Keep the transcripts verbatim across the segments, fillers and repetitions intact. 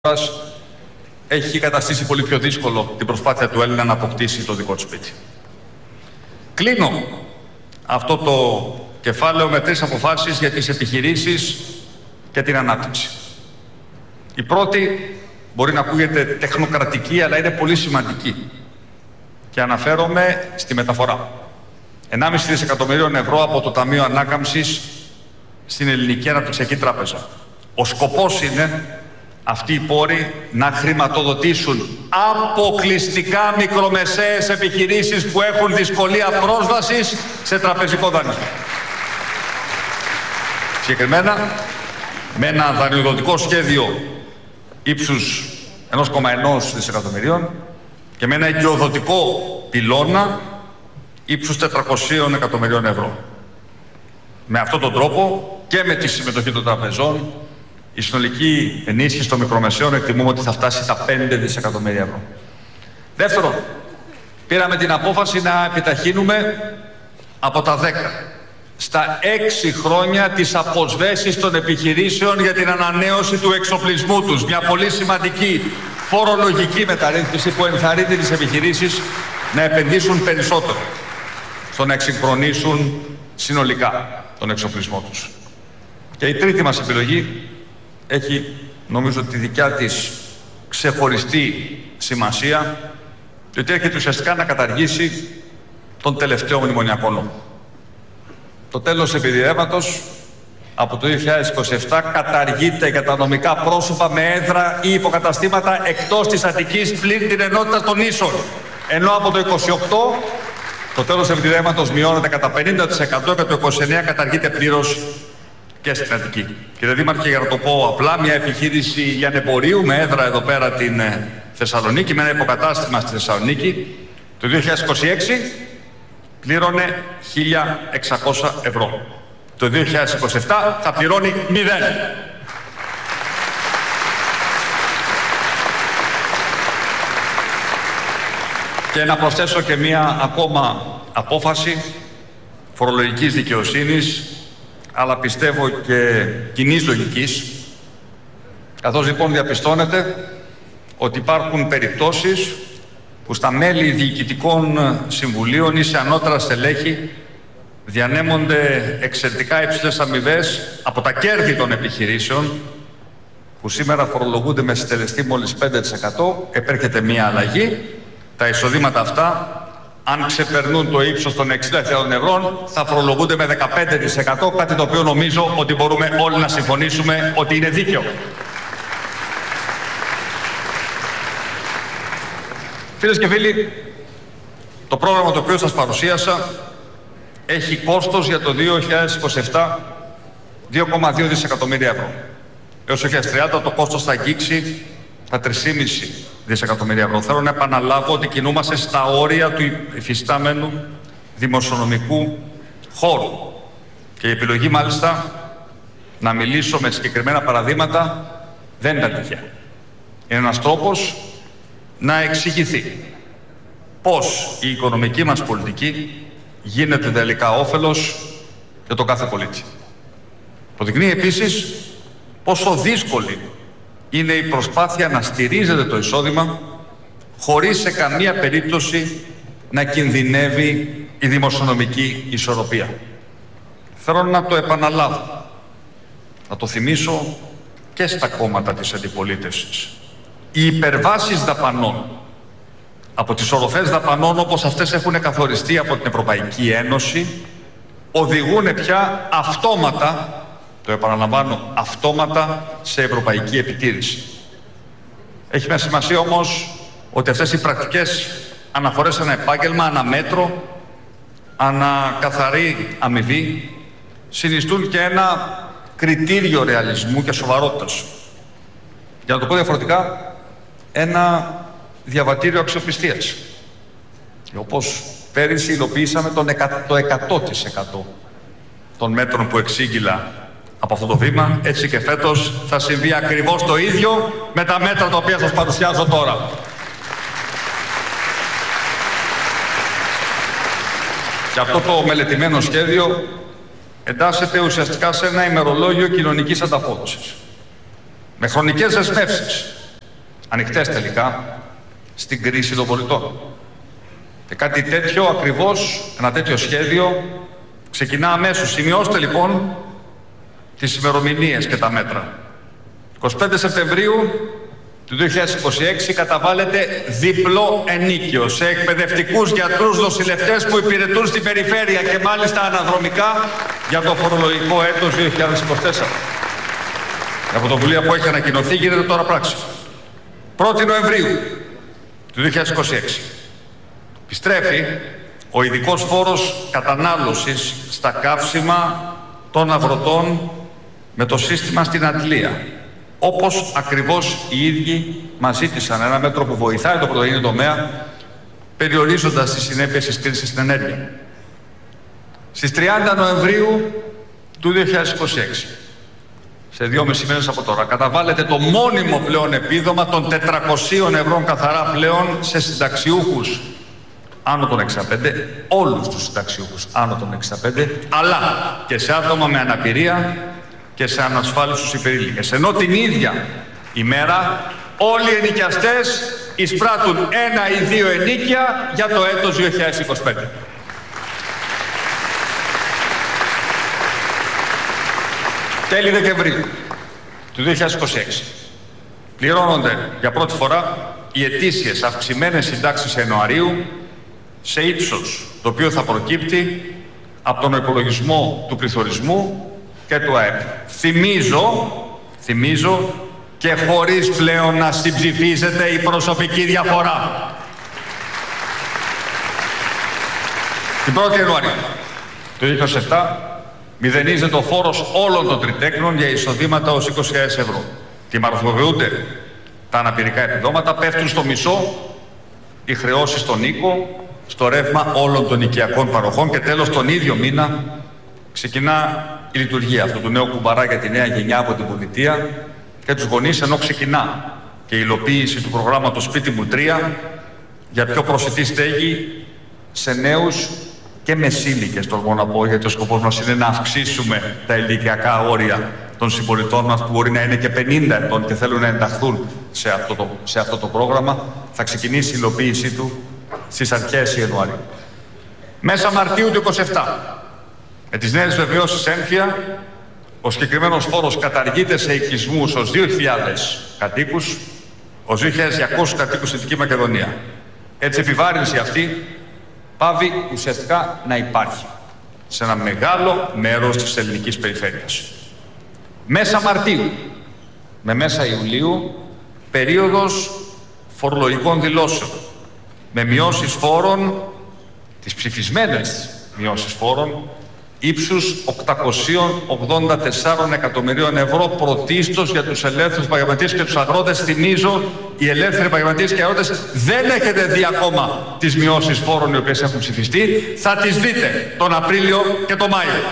έχει καταστήσει πολύ πιο δύσκολο την προσπάθεια του Έλληνα να αποκτήσει το δικό του σπίτι. Κλείνω αυτό το κεφάλαιο με τρεις αποφάσεις για τις επιχειρήσεις και την ανάπτυξη. Η πρώτη μπορεί να ακούγεται τεχνοκρατική, αλλά είναι πολύ σημαντική. Και αναφέρομαι στη μεταφορά. ενάμιση δισεκατομμυρίων ευρώ από το Ταμείο Ανάκαμψης στην Ελληνική Αναπτυξιακή Τράπεζα. Ο σκοπός είναι αυτοί οι πόροι να χρηματοδοτήσουν αποκλειστικά μικρομεσαίες επιχειρήσεις που έχουν δυσκολία πρόσβασης σε τραπεζικό δανεισμό. Συγκεκριμένα, με ένα δανειοδοτικό σχέδιο ύψους ένα κόμμα ένα δισεκατομμυρίων και με ένα εγκυοδοτικό πυλώνα ύψους τετρακόσια εκατομμυρίων ευρώ. Με αυτόν τον τρόπο και με τη συμμετοχή των τραπεζών, η συνολική ενίσχυση των μικρομεσαίων εκτιμούμε ότι θα φτάσει τα πέντε δισεκατομμύρια ευρώ. Δεύτερον, πήραμε την απόφαση να επιταχύνουμε από τα δέκα στα έξι χρόνια τις αποσβέσεις των επιχειρήσεων για την ανανέωση του εξοπλισμού τους. Μια πολύ σημαντική φορολογική μεταρρύθμιση που ενθαρρύνει τις επιχειρήσεις να επενδύσουν περισσότερο στο να εξυγχρονίσουν συνολικά τον εξοπλισμό τους. Και η τρίτη μας επιλογή έχει, νομίζω, τη δικιά της ξεχωριστή σημασία, διότι έρχεται ουσιαστικά να καταργήσει τον τελευταίο μνημονιακό νόμο. Το τέλος επιδηρέματος από το δύο χιλιάδες είκοσι επτά καταργείται για τα νομικά πρόσωπα με έδρα ή υποκαταστήματα εκτός της Αττικής πλην την ενότητα των ίσων. Ενώ από το είκοσι οκτώ το τέλος επιδηρέματος μειώνεται κατά πενήντα τοις εκατό και το είκοσι εννέα καταργείται πλήρως και στην Αττική. Κύριε Δήμαρχε, για να το πω απλά, μια επιχείρηση λιανεμπορίου με έδρα εδώ πέρα την Θεσσαλονίκη, με ένα υποκατάστημα στη Θεσσαλονίκη, το δύο χιλιάδες είκοσι έξι πλήρωνε χίλια εξακόσια ευρώ. Το δύο χιλιάδες είκοσι επτά θα πληρώνει μηδέν. Και να προσθέσω και μία ακόμα απόφαση φορολογικής δικαιοσύνης, αλλά πιστεύω και κοινής λογικής, καθώς λοιπόν διαπιστώνεται ότι υπάρχουν περιπτώσεις που στα μέλη διοικητικών συμβουλίων ή σε ανώτερα στελέχη διανέμονται εξαιρετικά υψηλές αμοιβές από τα κέρδη των επιχειρήσεων, που σήμερα φορολογούνται με συντελεστή μόλις πέντε τοις εκατό. Επέρχεται μία αλλαγή. Τα εισοδήματα αυτά, αν ξεπερνούν το ύψος των εξήντα χιλιάδων ευρώ, θα φορολογούνται με δεκαπέντε τοις εκατό, κάτι το οποίο νομίζω ότι μπορούμε όλοι να συμφωνήσουμε ότι είναι δίκαιο. Φίλες και φίλοι, το πρόγραμμα το οποίο σας παρουσίασα έχει κόστος για το δύο χιλιάδες είκοσι επτά δύο κόμμα δύο δισεκατομμύρια ευρώ. Έως το δύο χιλιάδες τριάντα το κόστος θα αγγίξει τα τρία κόμμα πέντε δισεκατομμύρια ευρώ. Θέλω να επαναλάβω ότι κινούμαστε στα όρια του υφιστάμενου δημοσιονομικού χώρου. Και η επιλογή μάλιστα να μιλήσω με συγκεκριμένα παραδείγματα δεν είναι τυχαία. Είναι ένας τρόπος να εξηγηθεί πώς η οικονομική μας πολιτική γίνεται τελικά όφελος για τον κάθε πολίτη. Αποδεικνύει επίσης πόσο δύσκολη είναι η προσπάθεια να στηρίζεται το εισόδημα χωρίς σε καμία περίπτωση να κινδυνεύει η δημοσιονομική ισορροπία. Θέλω να το επαναλάβω, να το θυμίσω και στα κόμματα της αντιπολίτευσης. Οι υπερβάσεις δαπανών από τις οροφές δαπανών όπως αυτές έχουν καθοριστεί από την Ευρωπαϊκή Ένωση οδηγούν πια αυτόματα, το επαναλαμβάνω, αυτόματα σε ευρωπαϊκή επιτήρηση. Έχει μια σημασία όμως ότι αυτές οι πρακτικές αναφορές σε ένα επάγγελμα, αναμέτρο, ανακαθαρή αμοιβή, συνιστούν και ένα κριτήριο ρεαλισμού και σοβαρότητας. Για να το πω διαφορετικά, ένα διαβατήριο αξιοπιστίας. Όπως πέρυσι υλοποιήσαμε τον το εκατό τοις εκατό των μέτρων που εξήγηλα από αυτό το βήμα, έτσι και φέτος θα συμβεί ακριβώς το ίδιο με τα μέτρα τα οποία σας παρουσιάζω τώρα. Και αυτό το μελετημένο σχέδιο εντάσσεται ουσιαστικά σε ένα ημερολόγιο κοινωνικής ανταπόδοσης, με χρονικές δεσμεύσεις ανοιχτές τελικά στην κρίση των πολιτών. Και κάτι τέτοιο ακριβώς, ένα τέτοιο σχέδιο ξεκινά αμέσως. Σημειώστε λοιπόν τις ημερομηνίες και τα μέτρα. εικοστή πέμπτη Σεπτεμβρίου του δύο χιλιάδες είκοσι έξι καταβάλλεται διπλό ενίκιο σε εκπαιδευτικούς, γιατρούς, νοσηλευτές που υπηρετούν στην περιφέρεια και μάλιστα αναδρομικά για το φορολογικό έτος δύο χιλιάδες είκοσι τέσσερα. Η πρωτοβουλία που έχει ανακοινωθεί γίνεται τώρα πράξη. πρώτη Νοεμβρίου του δύο χιλιάδες είκοσι έξι επιστρέφει ο ειδικός φόρος κατανάλωσης στα καύσιμα των αγροτών με το σύστημα στην Αντλία. Όπως ακριβώς οι ίδιοι μας ζήτησαν, ένα μέτρο που βοηθάει το πρωτογενή τομέα, περιορίζοντας τις συνέπειες της κρίσης στην ενέργεια. Στις τριάντα Νοεμβρίου του δύο χιλιάδες είκοσι έξι, σε δυόμισι μήνες από τώρα, καταβάλλεται το μόνιμο πλέον επίδομα των τετρακοσίων ευρώ καθαρά πλέον σε συνταξιούχους άνω των εξήντα πέντε, όλους τους συνταξιούχους άνω των εξήντα πέντε, αλλά και σε άτομα με αναπηρία και σε ανασφάλιστους υπερήλικες. Ενώ την ίδια ημέρα όλοι οι ενοικιαστές εισπράττουν ένα ή δύο ενίκια για το έτος δύο χιλιάδες είκοσι πέντε. Τέλη Δεκεμβρίου του δύο χιλιάδες είκοσι έξι πληρώνονται για πρώτη φορά οι ετήσιες αυξημένες συντάξεις Ιανουαρίου σε ύψος το οποίο θα προκύπτει από τον υπολογισμό του πληθωρισμού και του ΑΕΠ. Θυμίζω, θυμίζω και χωρίς πλέον να συμψηφίζεται η προσωπική διαφορά. Την πρώτη Ιανουαρίου του δύο χιλιάδες είκοσι επτά μηδενίζεται ο φόρος όλων των τριτέκνων για εισοδήματα ως είκοσι χιλιάδες ευρώ. Τιμαρχοποιούνται τα αναπηρικά επιδόματα, πέφτουν στο μισό οι χρεώσεις στον οίκο, στο ρεύμα όλων των οικιακών παροχών και τέλος τον ίδιο μήνα ξεκινά η λειτουργία αυτού του νέου κουμπαρά για τη νέα γενιά από την πολιτεία και τους γονείς, ενώ ξεκινά και η υλοποίηση του προγράμματος Σπίτι μου τρία για πιο προσιτή στέγη σε νέους και μεσήλικες, τολμώ να πω, γιατί ο σκοπός μας είναι να αυξήσουμε τα ηλικιακά όρια των συμπολιτών μας που μπορεί να είναι και πενήντα ετών και θέλουν να ενταχθούν σε αυτό το, σε αυτό το πρόγραμμα. Θα ξεκινήσει η υλοποίησή του στις αρχές Ιανουαρίου. Μέσα Μαρτίου του είκοσι επτά, με τις νέες βεβαιώσεις έμφυα, ο συγκεκριμένος φόρος καταργείται σε οικισμούς ως δύο χιλιάδες κατοίκους, ως δύο χιλιάδες διακόσιους κατοίκους στη Δυτική Μακεδονία. Έτσι, η επιβάρυνση αυτή πάβει ουσιαστικά να υπάρχει σε ένα μεγάλο μέρος της ελληνικής περιφέρειας. Μέσα Μαρτίου με μέσα Ιουλίου, περίοδος φορολογικών δηλώσεων, με μειώσεις φόρων, τις ψηφισμένες μειώσεις φόρων, ύψους οκτακόσια ογδόντα τέσσερα εκατομμυρίων ευρώ πρωτίστως για τους ελεύθερους επαγγελματίες και τους αγρότες. Θυμίζω, οι ελεύθεροι επαγγελματίες και αγρότες δεν έχετε δει ακόμα τις μειώσεις φόρων οι οποίες έχουν ψηφιστεί. Θα τις δείτε τον Απρίλιο και τον Μάιο.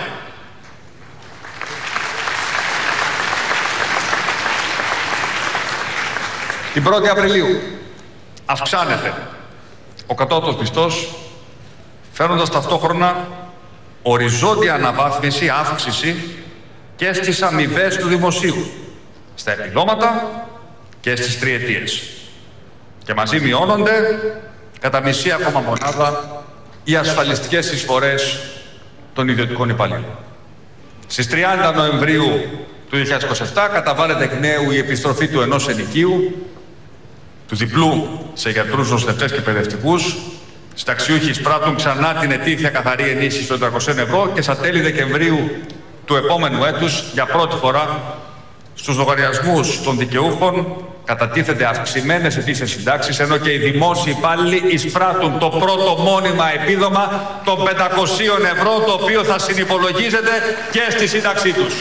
Την πρώτη Απριλίου αυξάνεται ο κατώτατος μισθός, φέρνοντας ταυτόχρονα οριζόντια αναβάθμιση, αύξηση και στις αμοιβές του δημοσίου, στα επιδόματα και στις τριετίες. Και μαζί μειώνονται κατά μισή ακόμα μονάδα οι ασφαλιστικές εισφορές των ιδιωτικών υπαλλήλων. Στις τριάντα Νοεμβρίου του δύο χιλιάδες είκοσι επτά καταβάλλεται εκ νέου η επιστροφή του ενός ενοικίου, του διπλού σε γιατρούς, νοσηλευτές και παιδευτικούς. Συνταξιούχοι εισπράττουν ξανά την ετήσια καθαρή ενίσχυση των τριακοσίων ευρώ και στα τέλη Δεκεμβρίου του επόμενου έτους, για πρώτη φορά, στους λογαριασμούς των δικαιούχων κατατίθεται αυξημένες ετήσιες συντάξεις, ενώ και οι δημόσιοι υπάλληλοι εισπράττουν το πρώτο μόνιμα επίδομα των πεντακοσίων ευρώ, το οποίο θα συνυπολογίζεται και στη σύνταξή τους.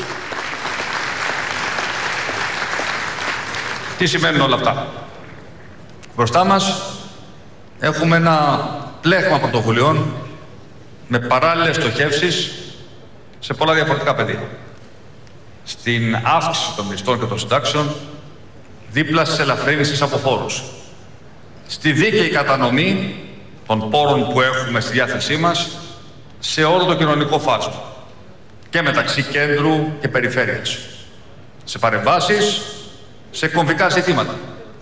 Τι σημαίνουν όλα αυτά? Μπροστά μας έχουμε ένα πλέγμα πρωτοβουλειών με παράλληλες στοχεύσεις σε πολλά διαφορετικά πεδία. Στην αύξηση των μισθών και των συντάξεων, δίπλα στις ελαφρύνσεις από φόρους. Στη δίκαιη κατανομή των πόρων που έχουμε στη διάθεσή μας σε όλο το κοινωνικό φάσμα και μεταξύ κέντρου και περιφέρειας. Σε παρεμβάσεις, σε κομβικά ζητήματα,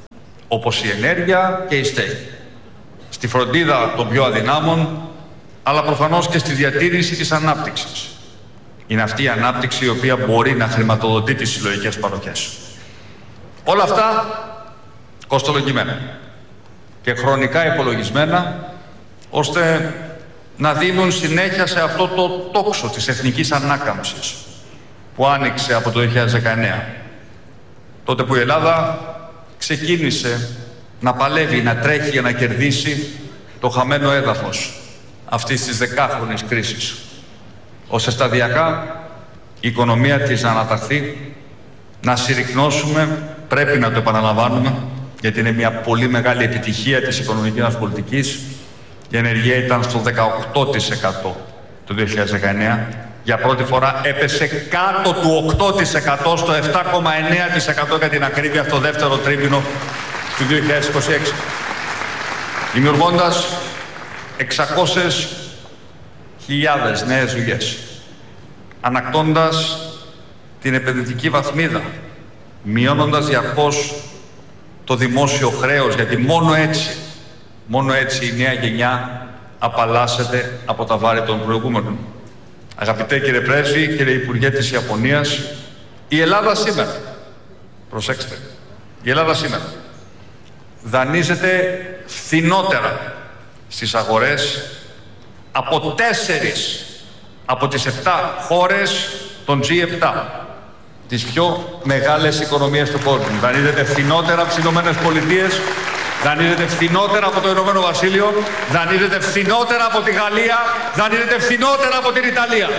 όπως η ενέργεια και η στέγη. Στη φροντίδα των πιο αδυνάμων, αλλά προφανώς και στη διατήρηση της ανάπτυξης. Είναι αυτή η ανάπτυξη η οποία μπορεί να χρηματοδοτεί τις συλλογικές παροχές. Όλα αυτά κοστολογημένα και χρονικά υπολογισμένα, ώστε να δίνουν συνέχεια σε αυτό το τόξο της εθνικής ανάκαμψης που άνοιξε από το δύο χιλιάδες δεκαεννέα. Τότε που η Ελλάδα ξεκίνησε να παλεύει, να τρέχει για να κερδίσει το χαμένο έδαφος αυτής της δεκάχρονης κρίσης, ώστε σταδιακά η οικονομία της να αναταχθεί, να συρρικνώσουμε, πρέπει να το επαναλαμβάνουμε, γιατί είναι μια πολύ μεγάλη επιτυχία της οικονομικής μας πολιτικής. Η ενεργεία ήταν στο δεκαοκτώ τοις εκατό το δύο χιλιάδες δεκαεννέα. Για πρώτη φορά έπεσε κάτω του οκτώ τοις εκατό, στο επτά κόμμα εννέα τοις εκατό για την ακρίβεια, στο δεύτερο τρίμηνο του δύο χιλιάδες είκοσι έξι. Δημιουργώντας εξακόσιες χιλιάδες νέες δουλειές. Ανακτώντας την επενδυτική βαθμίδα. Μειώνοντας διαρκώς το δημόσιο χρέος, γιατί μόνο έτσι, μόνο έτσι η νέα γενιά απαλλάσσεται από τα βάρη των προηγούμενων. Αγαπητέ κύριε Πρέσβη, κύριε Υπουργέ της Ιαπωνίας, η Ελλάδα σήμερα, προσέξτε, η Ελλάδα σήμερα δανείζεται φθηνότερα στις αγορές από τέσσερις από τις επτά χώρες των τζι επτά, τις πιο μεγάλες οικονομίες του κόσμου. Δανείζεται φθηνότερα από τις Ηνωμένες Πολιτείες, δανείζεται φθηνότερα από το Ηνωμένο Βασίλειο, δανείζεται φθηνότερα από τη Γαλλία, δανείζεται φθηνότερα από την Ιταλία.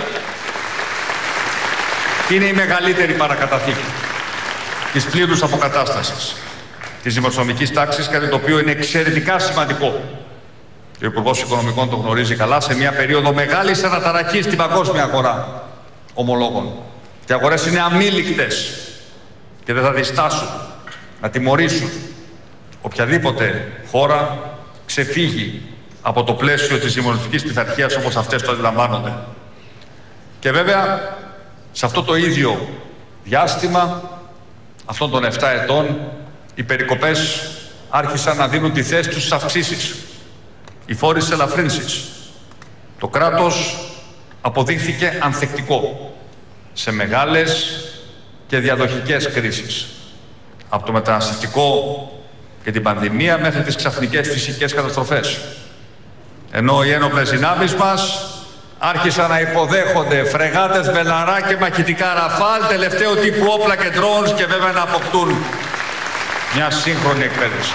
Είναι η μεγαλύτερη παρακαταθήκη της πλήρους αποκατάστασης της δημοσιονομικής τάξης, κάτι το οποίο είναι εξαιρετικά σημαντικό. Ο Υπουργός Οικονομικών το γνωρίζει καλά, σε μια περίοδο μεγάλης αναταραχής στην παγκόσμια αγορά ομολόγων. Και οι αγορές είναι αμήλικτες και δεν θα διστάσουν να τιμωρήσουν οποιαδήποτε χώρα ξεφύγει από το πλαίσιο της δημοσιονομικής πειθαρχίας όπως αυτές το αντιλαμβάνονται. Και βέβαια, σε αυτό το ίδιο διάστημα, αυτών των επτά ετών, οι περικοπές άρχισαν να δίνουν τη θέση τους στις αυξήσεις. Οι φόροι στις ελαφρύνσεις. Το κράτος αποδείχθηκε ανθεκτικό σε μεγάλες και διαδοχικές κρίσεις. Από το μεταναστευτικό και την πανδημία μέχρι τις ξαφνικές φυσικές καταστροφές. Ενώ οι ένοπλες δυνάμεις μας άρχισαν να υποδέχονται φρεγάτες, βελαρά και μαχητικά ραφάλ, τελευταίο τύπου όπλα και drones, και βέβαια να αποκτούν μια σύγχρονη εκπαίδευση.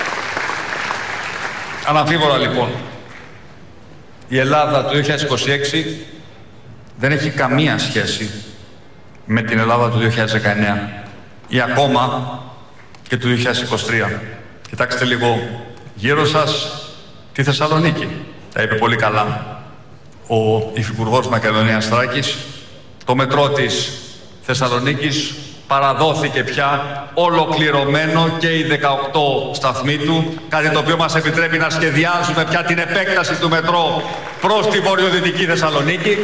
Αναμφίβολα λοιπόν, η Ελλάδα του δύο χιλιάδες είκοσι έξι δεν έχει καμία σχέση με την Ελλάδα του δύο χιλιάδες δεκαεννέα ή ακόμα και του δύο χιλιάδες είκοσι τρία. Κοιτάξτε λίγο γύρω σας τη Θεσσαλονίκη. Τα είπε πολύ καλά ο Υφυπουργός Μακεδονίας Θράκης. Το μετρό της Θεσσαλονίκης παραδόθηκε πια ολοκληρωμένο και οι δεκαοκτώ σταθμοί του, κάτι το οποίο μας επιτρέπει να σχεδιάζουμε πια την επέκταση του μετρό προς τη βορειοδυτική Θεσσαλονίκη.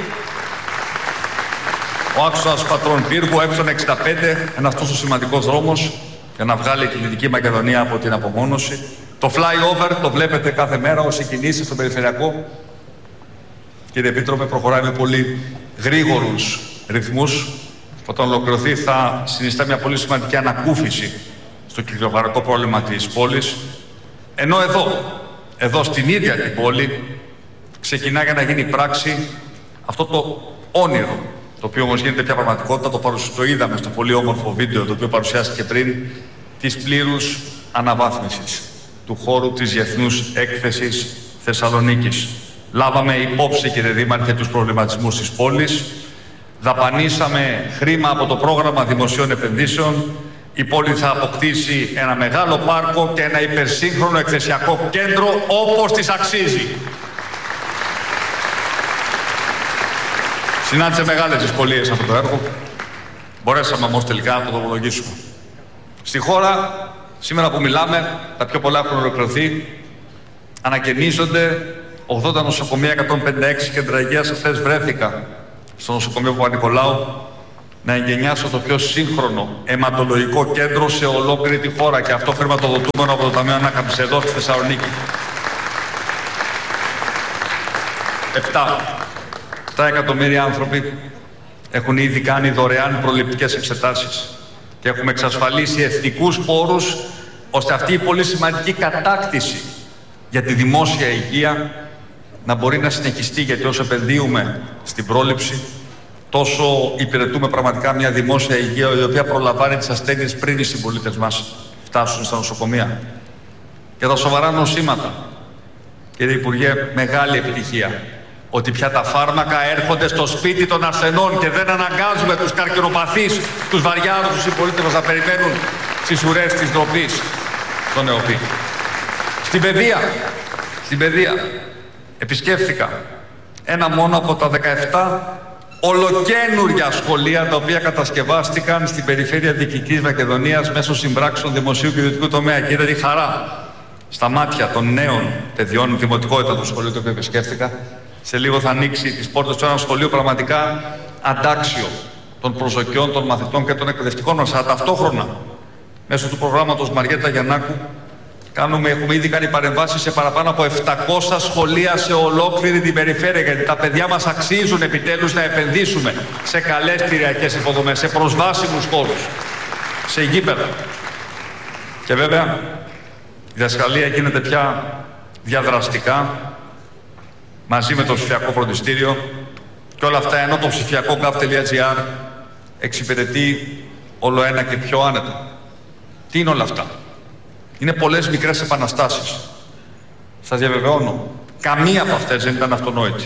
Ο άξονας Πατρών Πύργου, έψον εξήντα πέντε, ένας τόσο σημαντικός δρόμος για να βγάλει τη Δυτική Μακεδονία από την απομόνωση. Το flyover το βλέπετε κάθε μέρα όσοι κινήσεις στο περιφερειακό. Κύριε Επίτροπε, προχωράει με πολύ γρήγορους ρυθμούς. Όταν ολοκληρωθεί θα συνιστά μια πολύ σημαντική ανακούφιση στο κυκλοφοριακό πρόβλημα της πόλης. Ενώ εδώ, εδώ στην ίδια την πόλη, ξεκινά για να γίνει πράξη αυτό το όνειρο, το οποίο όμως γίνεται πια πραγματικότητα, το, παρουσ... το είδαμε στο πολύ όμορφο βίντεο το οποίο παρουσιάστηκε πριν, της πλήρους αναβάθμισης του χώρου της Διεθνούς Έκθεσης Θεσσαλονίκης. Λάβαμε υπόψη, κύριε Δήμαρχε, τους προβληματισμούς της πόλης. Δαπανίσαμε χρήμα από το πρόγραμμα δημοσίων επενδύσεων. Η πόλη θα αποκτήσει ένα μεγάλο πάρκο και ένα υπερσύγχρονο εκθεσιακό κέντρο όπως της αξίζει. Συνάντησε μεγάλες δυσκολίες αυτό το έργο. Μπορέσαμε όμως τελικά να το δομολογήσουμε. Στη χώρα, σήμερα που μιλάμε, τα πιο πολλά έχουν ολοκληρωθεί. Ανακαινίζονται ογδόντα νοσοκομεία, εκατόν πενήντα έξι κέντρα υγείας. Χθες βρέθηκα στο νοσοκομείο Παπα-Νικολάου να εγκαινιάσω το πιο σύγχρονο αιματολογικό κέντρο σε ολόκληρη τη χώρα και αυτό χρηματοδοτούμενο από το Ταμείο Ανάκαμψης εδώ στη Θεσσαλονίκη. Επτά. Επτά εκατομμύρια άνθρωποι έχουν ήδη κάνει δωρεάν προληπτικές εξετάσεις και έχουμε εξασφαλίσει εθνικούς πόρους ώστε αυτή η πολύ σημαντική κατάκτηση για τη δημόσια υγεία να μπορεί να συνεχιστεί, γιατί όσο επενδύουμε στην πρόληψη τόσο υπηρετούμε πραγματικά μια δημόσια υγεία η οποία προλαμβάνει τις ασθένειες πριν οι συμπολίτες μας φτάσουν στα νοσοκομεία. Και τα σοβαρά νοσήματα, κύριε Υπουργέ, μεγάλη επιτυχία ότι πια τα φάρμακα έρχονται στο σπίτι των ασθενών και δεν αναγκάζουμε τους καρκινοπαθείς, τους βαριάρους συμπολίτες μας να περιμένουν στις ουρές της ντροπής στον ΕΟΠΗ. Στην παιδεία, στην παιδεία επισκέφθηκα ένα μόνο από τα δεκαεπτά ολοκαίνουργια σχολεία τα οποία κατασκευάστηκαν στην περιφέρεια Δυτικής Μακεδονίας μέσω συμπράξεων δημοσίου και ιδιωτικού τομέα. Και είδα τη χαρά στα μάτια των νέων παιδιών, δημοτικότητα του σχολείου το οποίο επισκέφθηκα. Σε λίγο θα ανοίξει τις πόρτες του ένα σχολείο πραγματικά αντάξιο των προσδοκιών των μαθητών και των εκπαιδευτικών μας. Αλλά ταυτόχρονα, μέσω του προγράμματος Μαριέτα Γιαννάκου, κάνουμε, έχουμε ήδη κάνει παρεμβάσεις σε παραπάνω από επτακόσια σχολεία σε ολόκληρη την περιφέρεια, γιατί τα παιδιά μας αξίζουν επιτέλους να επενδύσουμε σε καλές κτηριακές υποδομές, σε προσβάσιμους χώρους, σε γήπεδα. Και βέβαια, η διδασκαλία γίνεται πια διαδραστικά, μαζί με το ψηφιακό φροντιστήριο και όλα αυτά ενώ το ψηφιακό gov.gr εξυπηρετεί όλο ένα και πιο άνετα. Τι είναι όλα αυτά? Είναι πολλές μικρές επαναστάσεις. Σας διαβεβαιώνω, καμία από αυτές δεν ήταν αυτονόητη.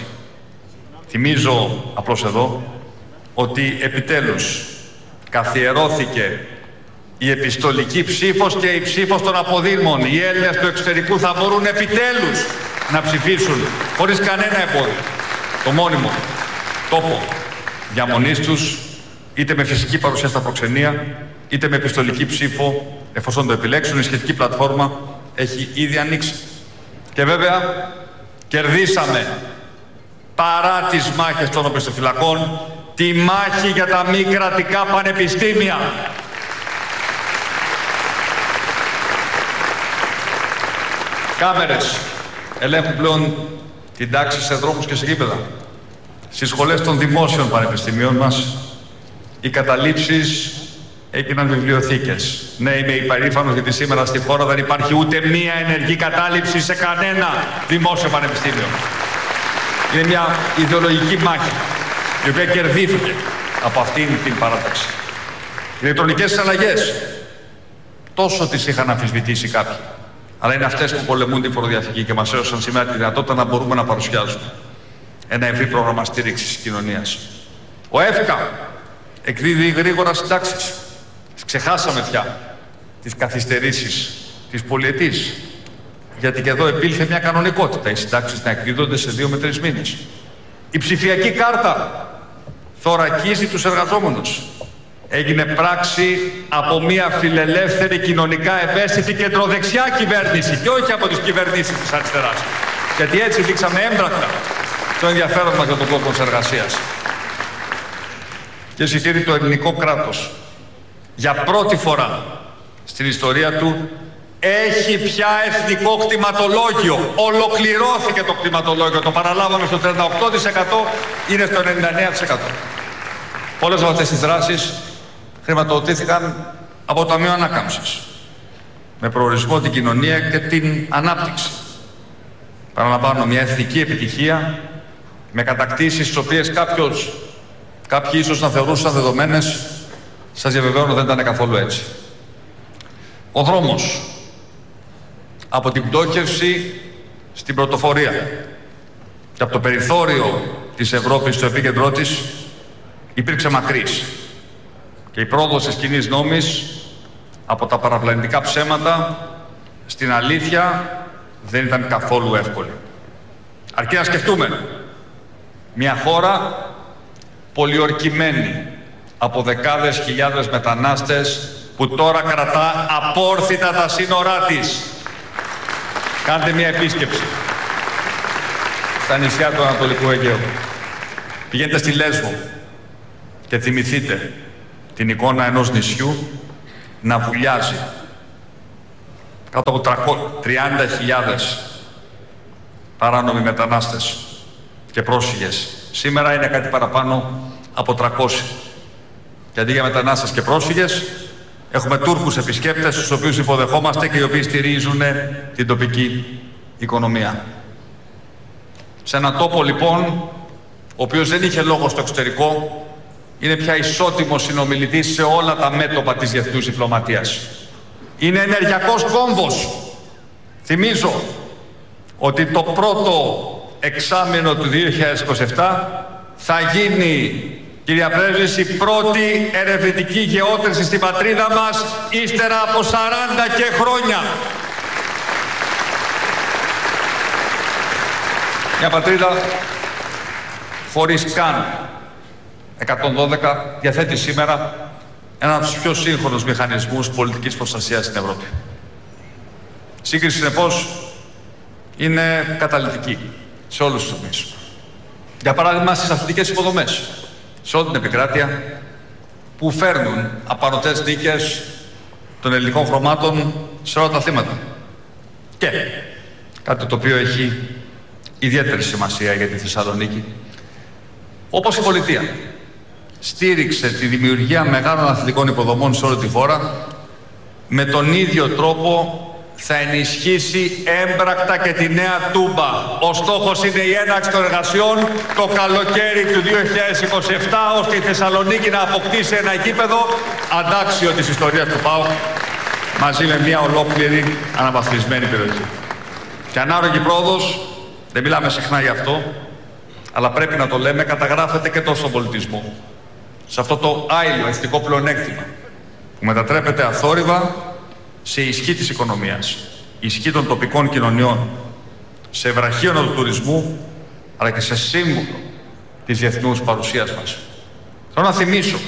Θυμίζω απλώς εδώ ότι επιτέλους καθιερώθηκε η επιστολική ψήφος και η ψήφος των αποδήμων. Οι Έλληνες του εξωτερικού θα μπορούν επιτέλους να ψηφίσουν χωρίς κανένα εμπόδιο το μόνιμο τόπο διαμονής τους, είτε με φυσική παρουσία στα προξενία, είτε με επιστολική ψήφο, εφόσον το επιλέξουν. Η σχετική πλατφόρμα έχει ήδη ανοίξει. Και βέβαια κερδίσαμε, παρά τις μάχες των οπισθοφυλακών, τη μάχη για τα μη κρατικά πανεπιστήμια. Κάμερες ελέγχουν πλέον την τάξη σε δρόμους και σε γήπεδα. Στις σχολές των δημόσιων πανεπιστημίων μας οι καταλήψεις έγιναν βιβλιοθήκες. Ναι, είμαι υπερήφανος γιατί σήμερα στη χώρα δεν υπάρχει ούτε μία ενεργή κατάληψη σε κανένα δημόσιο πανεπιστήμιο. Είναι μια ιδεολογική μάχη η οποία κερδίθηκε από αυτήν την παράταξη. Οι ηλεκτρονικές συναλλαγές τόσο τις είχαν αμφισβητήσει κάποιοι, αλλά είναι αυτές που πολεμούν τη φοροδιαφυγή και μας έδωσαν σήμερα τη δυνατότητα να μπορούμε να παρουσιάζουμε ένα ευρύ πρόγραμμα στήριξης της κοινωνίας. Ο ΕΦΚΑ εκδίδει γρήγορα συντάξεις. Ξεχάσαμε πια τις καθυστερήσεις της πολυετής, γιατί και εδώ επήλθε μια κανονικότητα οι συντάξεις να εκδίδονται σε δύο με τρεις μήνες. Η ψηφιακή κάρτα θωρακίζει τους εργαζόμενους. Έγινε πράξη από μια φιλελεύθερη, κοινωνικά ευαίσθητη κεντροδεξιά κυβέρνηση και όχι από τις κυβερνήσεις της αριστεράς. Γιατί έτσι δείξαμε έμπρακτα το ενδιαφέρον μας για τον κόσμο της εργασίας. Και συγχαίρει το ελληνικό κράτος. Για πρώτη φορά στην ιστορία του έχει πια εθνικό κτηματολόγιο. Ολοκληρώθηκε το κτηματολόγιο. Το παραλάβαμε στο τριάντα οκτώ τοις εκατό, είναι στο ενενήντα εννέα τοις εκατό. Όλες από αυτές τις δράσεις χρηματοδοτήθηκαν από το Ταμείο Ανάκαμψης, με προορισμό την κοινωνία και την ανάπτυξη. Παραλαμβάνω, μια εθνική επιτυχία με κατακτήσεις τις οποίες κάποιος, κάποιοι ίσως να θεωρούσαν δεδομένες. Σας διαβεβαιώνω, δεν ήταν καθόλου έτσι. Ο δρόμος από την πτώχευση στην πρωτοφορία και από το περιθώριο της Ευρώπης στο επίκεντρό της υπήρξε μακρύς. Και η πρόοδος της κοινής νόμης από τα παραπλανητικά ψέματα στην αλήθεια δεν ήταν καθόλου εύκολη. Αρκεί να σκεφτούμε μια χώρα πολιορκημένη από δεκάδες χιλιάδες μετανάστες που τώρα κρατά απόρθητα τα σύνορά της. Κάντε μια επίσκεψη στα νησιά του Ανατολικού Αιγαίου. Πηγαίνετε στη Λέσβο και θυμηθείτε την εικόνα ενός νησιού να βουλιάζει κάτω από τριάντα χιλιάδες παράνομοι μετανάστες και πρόσφυγες. Σήμερα είναι κάτι παραπάνω από τριακόσιοι. Και αντί για μετανάστες και πρόσφυγες, έχουμε Τούρκους επισκέπτες, τους οποίους υποδεχόμαστε και οι οποίοι στηρίζουν την τοπική οικονομία. Σε έναν τόπο, λοιπόν, ο οποίος δεν είχε λόγο στο εξωτερικό, είναι πια ισότιμος συνομιλητής σε όλα τα μέτωπα της διεθνούς διπλωματίας. Είναι ενεργειακός κόμβος. Θυμίζω ότι το πρώτο εξάμηνο του δύο χιλιάδες είκοσι επτά θα γίνει, κυρία Πρέσβης, η πρώτη ερευνητική γεώτρηση στην πατρίδα μας ύστερα από σαράντα και χρόνια. Μια πατρίδα χωρίς καν εκατόν δώδεκα διαθέτει σήμερα έναν από τους πιο σύγχρονους μηχανισμούς πολιτικής προστασίας στην Ευρώπη. Σύγκριση, συνεπώς, είναι καταλυτική σε όλους τους τομείς. Για παράδειγμα, στις αθλητικές υποδομές, σε όλη την επικράτεια, που φέρνουν απανωτές νίκες των ελληνικών χρωμάτων σε όλα τα αθλήματα. Και κάτι το οποίο έχει ιδιαίτερη σημασία για τη Θεσσαλονίκη, όπως η πολιτεία στήριξε τη δημιουργία μεγάλων αθλητικών υποδομών σε όλη τη χώρα, με τον ίδιο τρόπο θα ενισχύσει έμπρακτα και τη νέα Τούμπα. Ο στόχος είναι η έναρξη των εργασιών το καλοκαίρι του δύο χιλιάδες είκοσι επτά, ώστε η Θεσσαλονίκη να αποκτήσει ένα γήπεδο αντάξιο της ιστορίας του ΠΑΟΚ, μαζί με μια ολόκληρη αναβαθμισμένη περιοχή. Και ανάλογη πρόοδος, δεν μιλάμε συχνά γι' αυτό, αλλά πρέπει να το λέμε, καταγράφεται και τόσο στον πολιτισμό. Σε αυτό το άειλο εθνικό πλεονέκτημα που μετατρέπεται αθόρυβα σε ισχύ της οικονομίας, ισχύ των τοπικών κοινωνιών, σε βραχίωνα του τουρισμού, αλλά και σε σύμβολο της διεθνούς παρουσίας μας. Θέλω να θυμίσω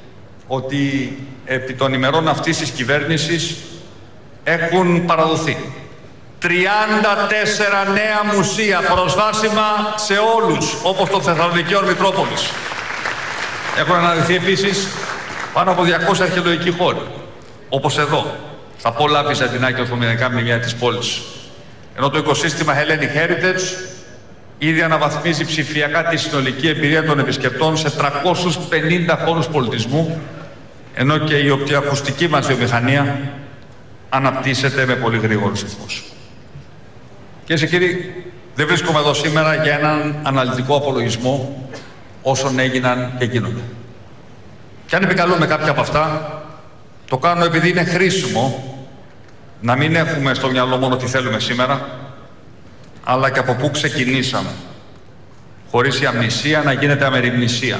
ότι επί των ημερών αυτής της κυβέρνησης έχουν παραδοθεί τριάντα τέσσερα νέα μουσεία προσβάσιμα σε όλους, όπως το Θεσσαλονικαίος Μητρόπολης. Έχουν αναδειχθεί επίσης πάνω από διακόσιοι αρχαιολογικοί χώροι, όπως εδώ, στα πολλά βυζαντινά και οθωμανικά μνημεία της πόλης. Ενώ το οικοσύστημα Hellenic Heritage ήδη αναβαθμίζει ψηφιακά τη συνολική εμπειρία των επισκεπτών σε τριακόσιους πενήντα χώρους πολιτισμού, ενώ και η οπτικοακουστική μας βιομηχανία αναπτύσσεται με πολύ γρήγορους ρυθμούς. Κυρίες και κύριοι, δεν βρίσκομαι εδώ σήμερα για έναν αναλυτικό απολογισμό όσων έγιναν και γίνονται. Και αν επικαλούμε κάποια από αυτά, το κάνω επειδή είναι χρήσιμο να μην έχουμε στο μυαλό μόνο τι θέλουμε σήμερα, αλλά και από πού ξεκινήσαμε, χωρίς η αμνησία να γίνεται αμεριμνησία.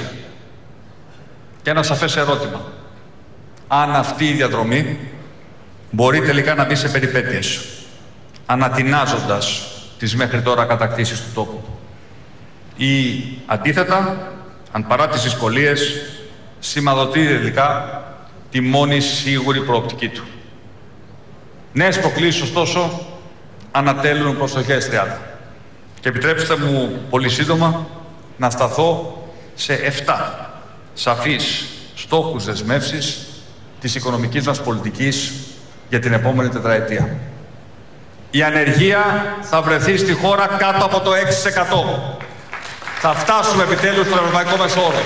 Και ένα σαφές ερώτημα: αν αυτή η διαδρομή μπορεί τελικά να μπει σε περιπέτειες, ανατινάζοντας τις μέχρι τώρα κατακτήσεις του τόπου, ή αντίθετα, αν παρά τις δυσκολίες σηματοδοτεί τελικά τη μόνη σίγουρη προοπτική του. Νέες προκλήσεις, ωστόσο, ανατέλουν προς το δύο χιλιάδες τριάντα. Και επιτρέψτε μου πολύ σύντομα να σταθώ σε εφτά σαφείς στόχους δεσμεύσεις της οικονομικής μας πολιτικής για την επόμενη τετραετία. Η ανεργία θα βρεθεί στη χώρα κάτω από το έξι τοις εκατό. Θα φτάσουμε επιτέλους στον ευρωπαϊκό μέσο όρο.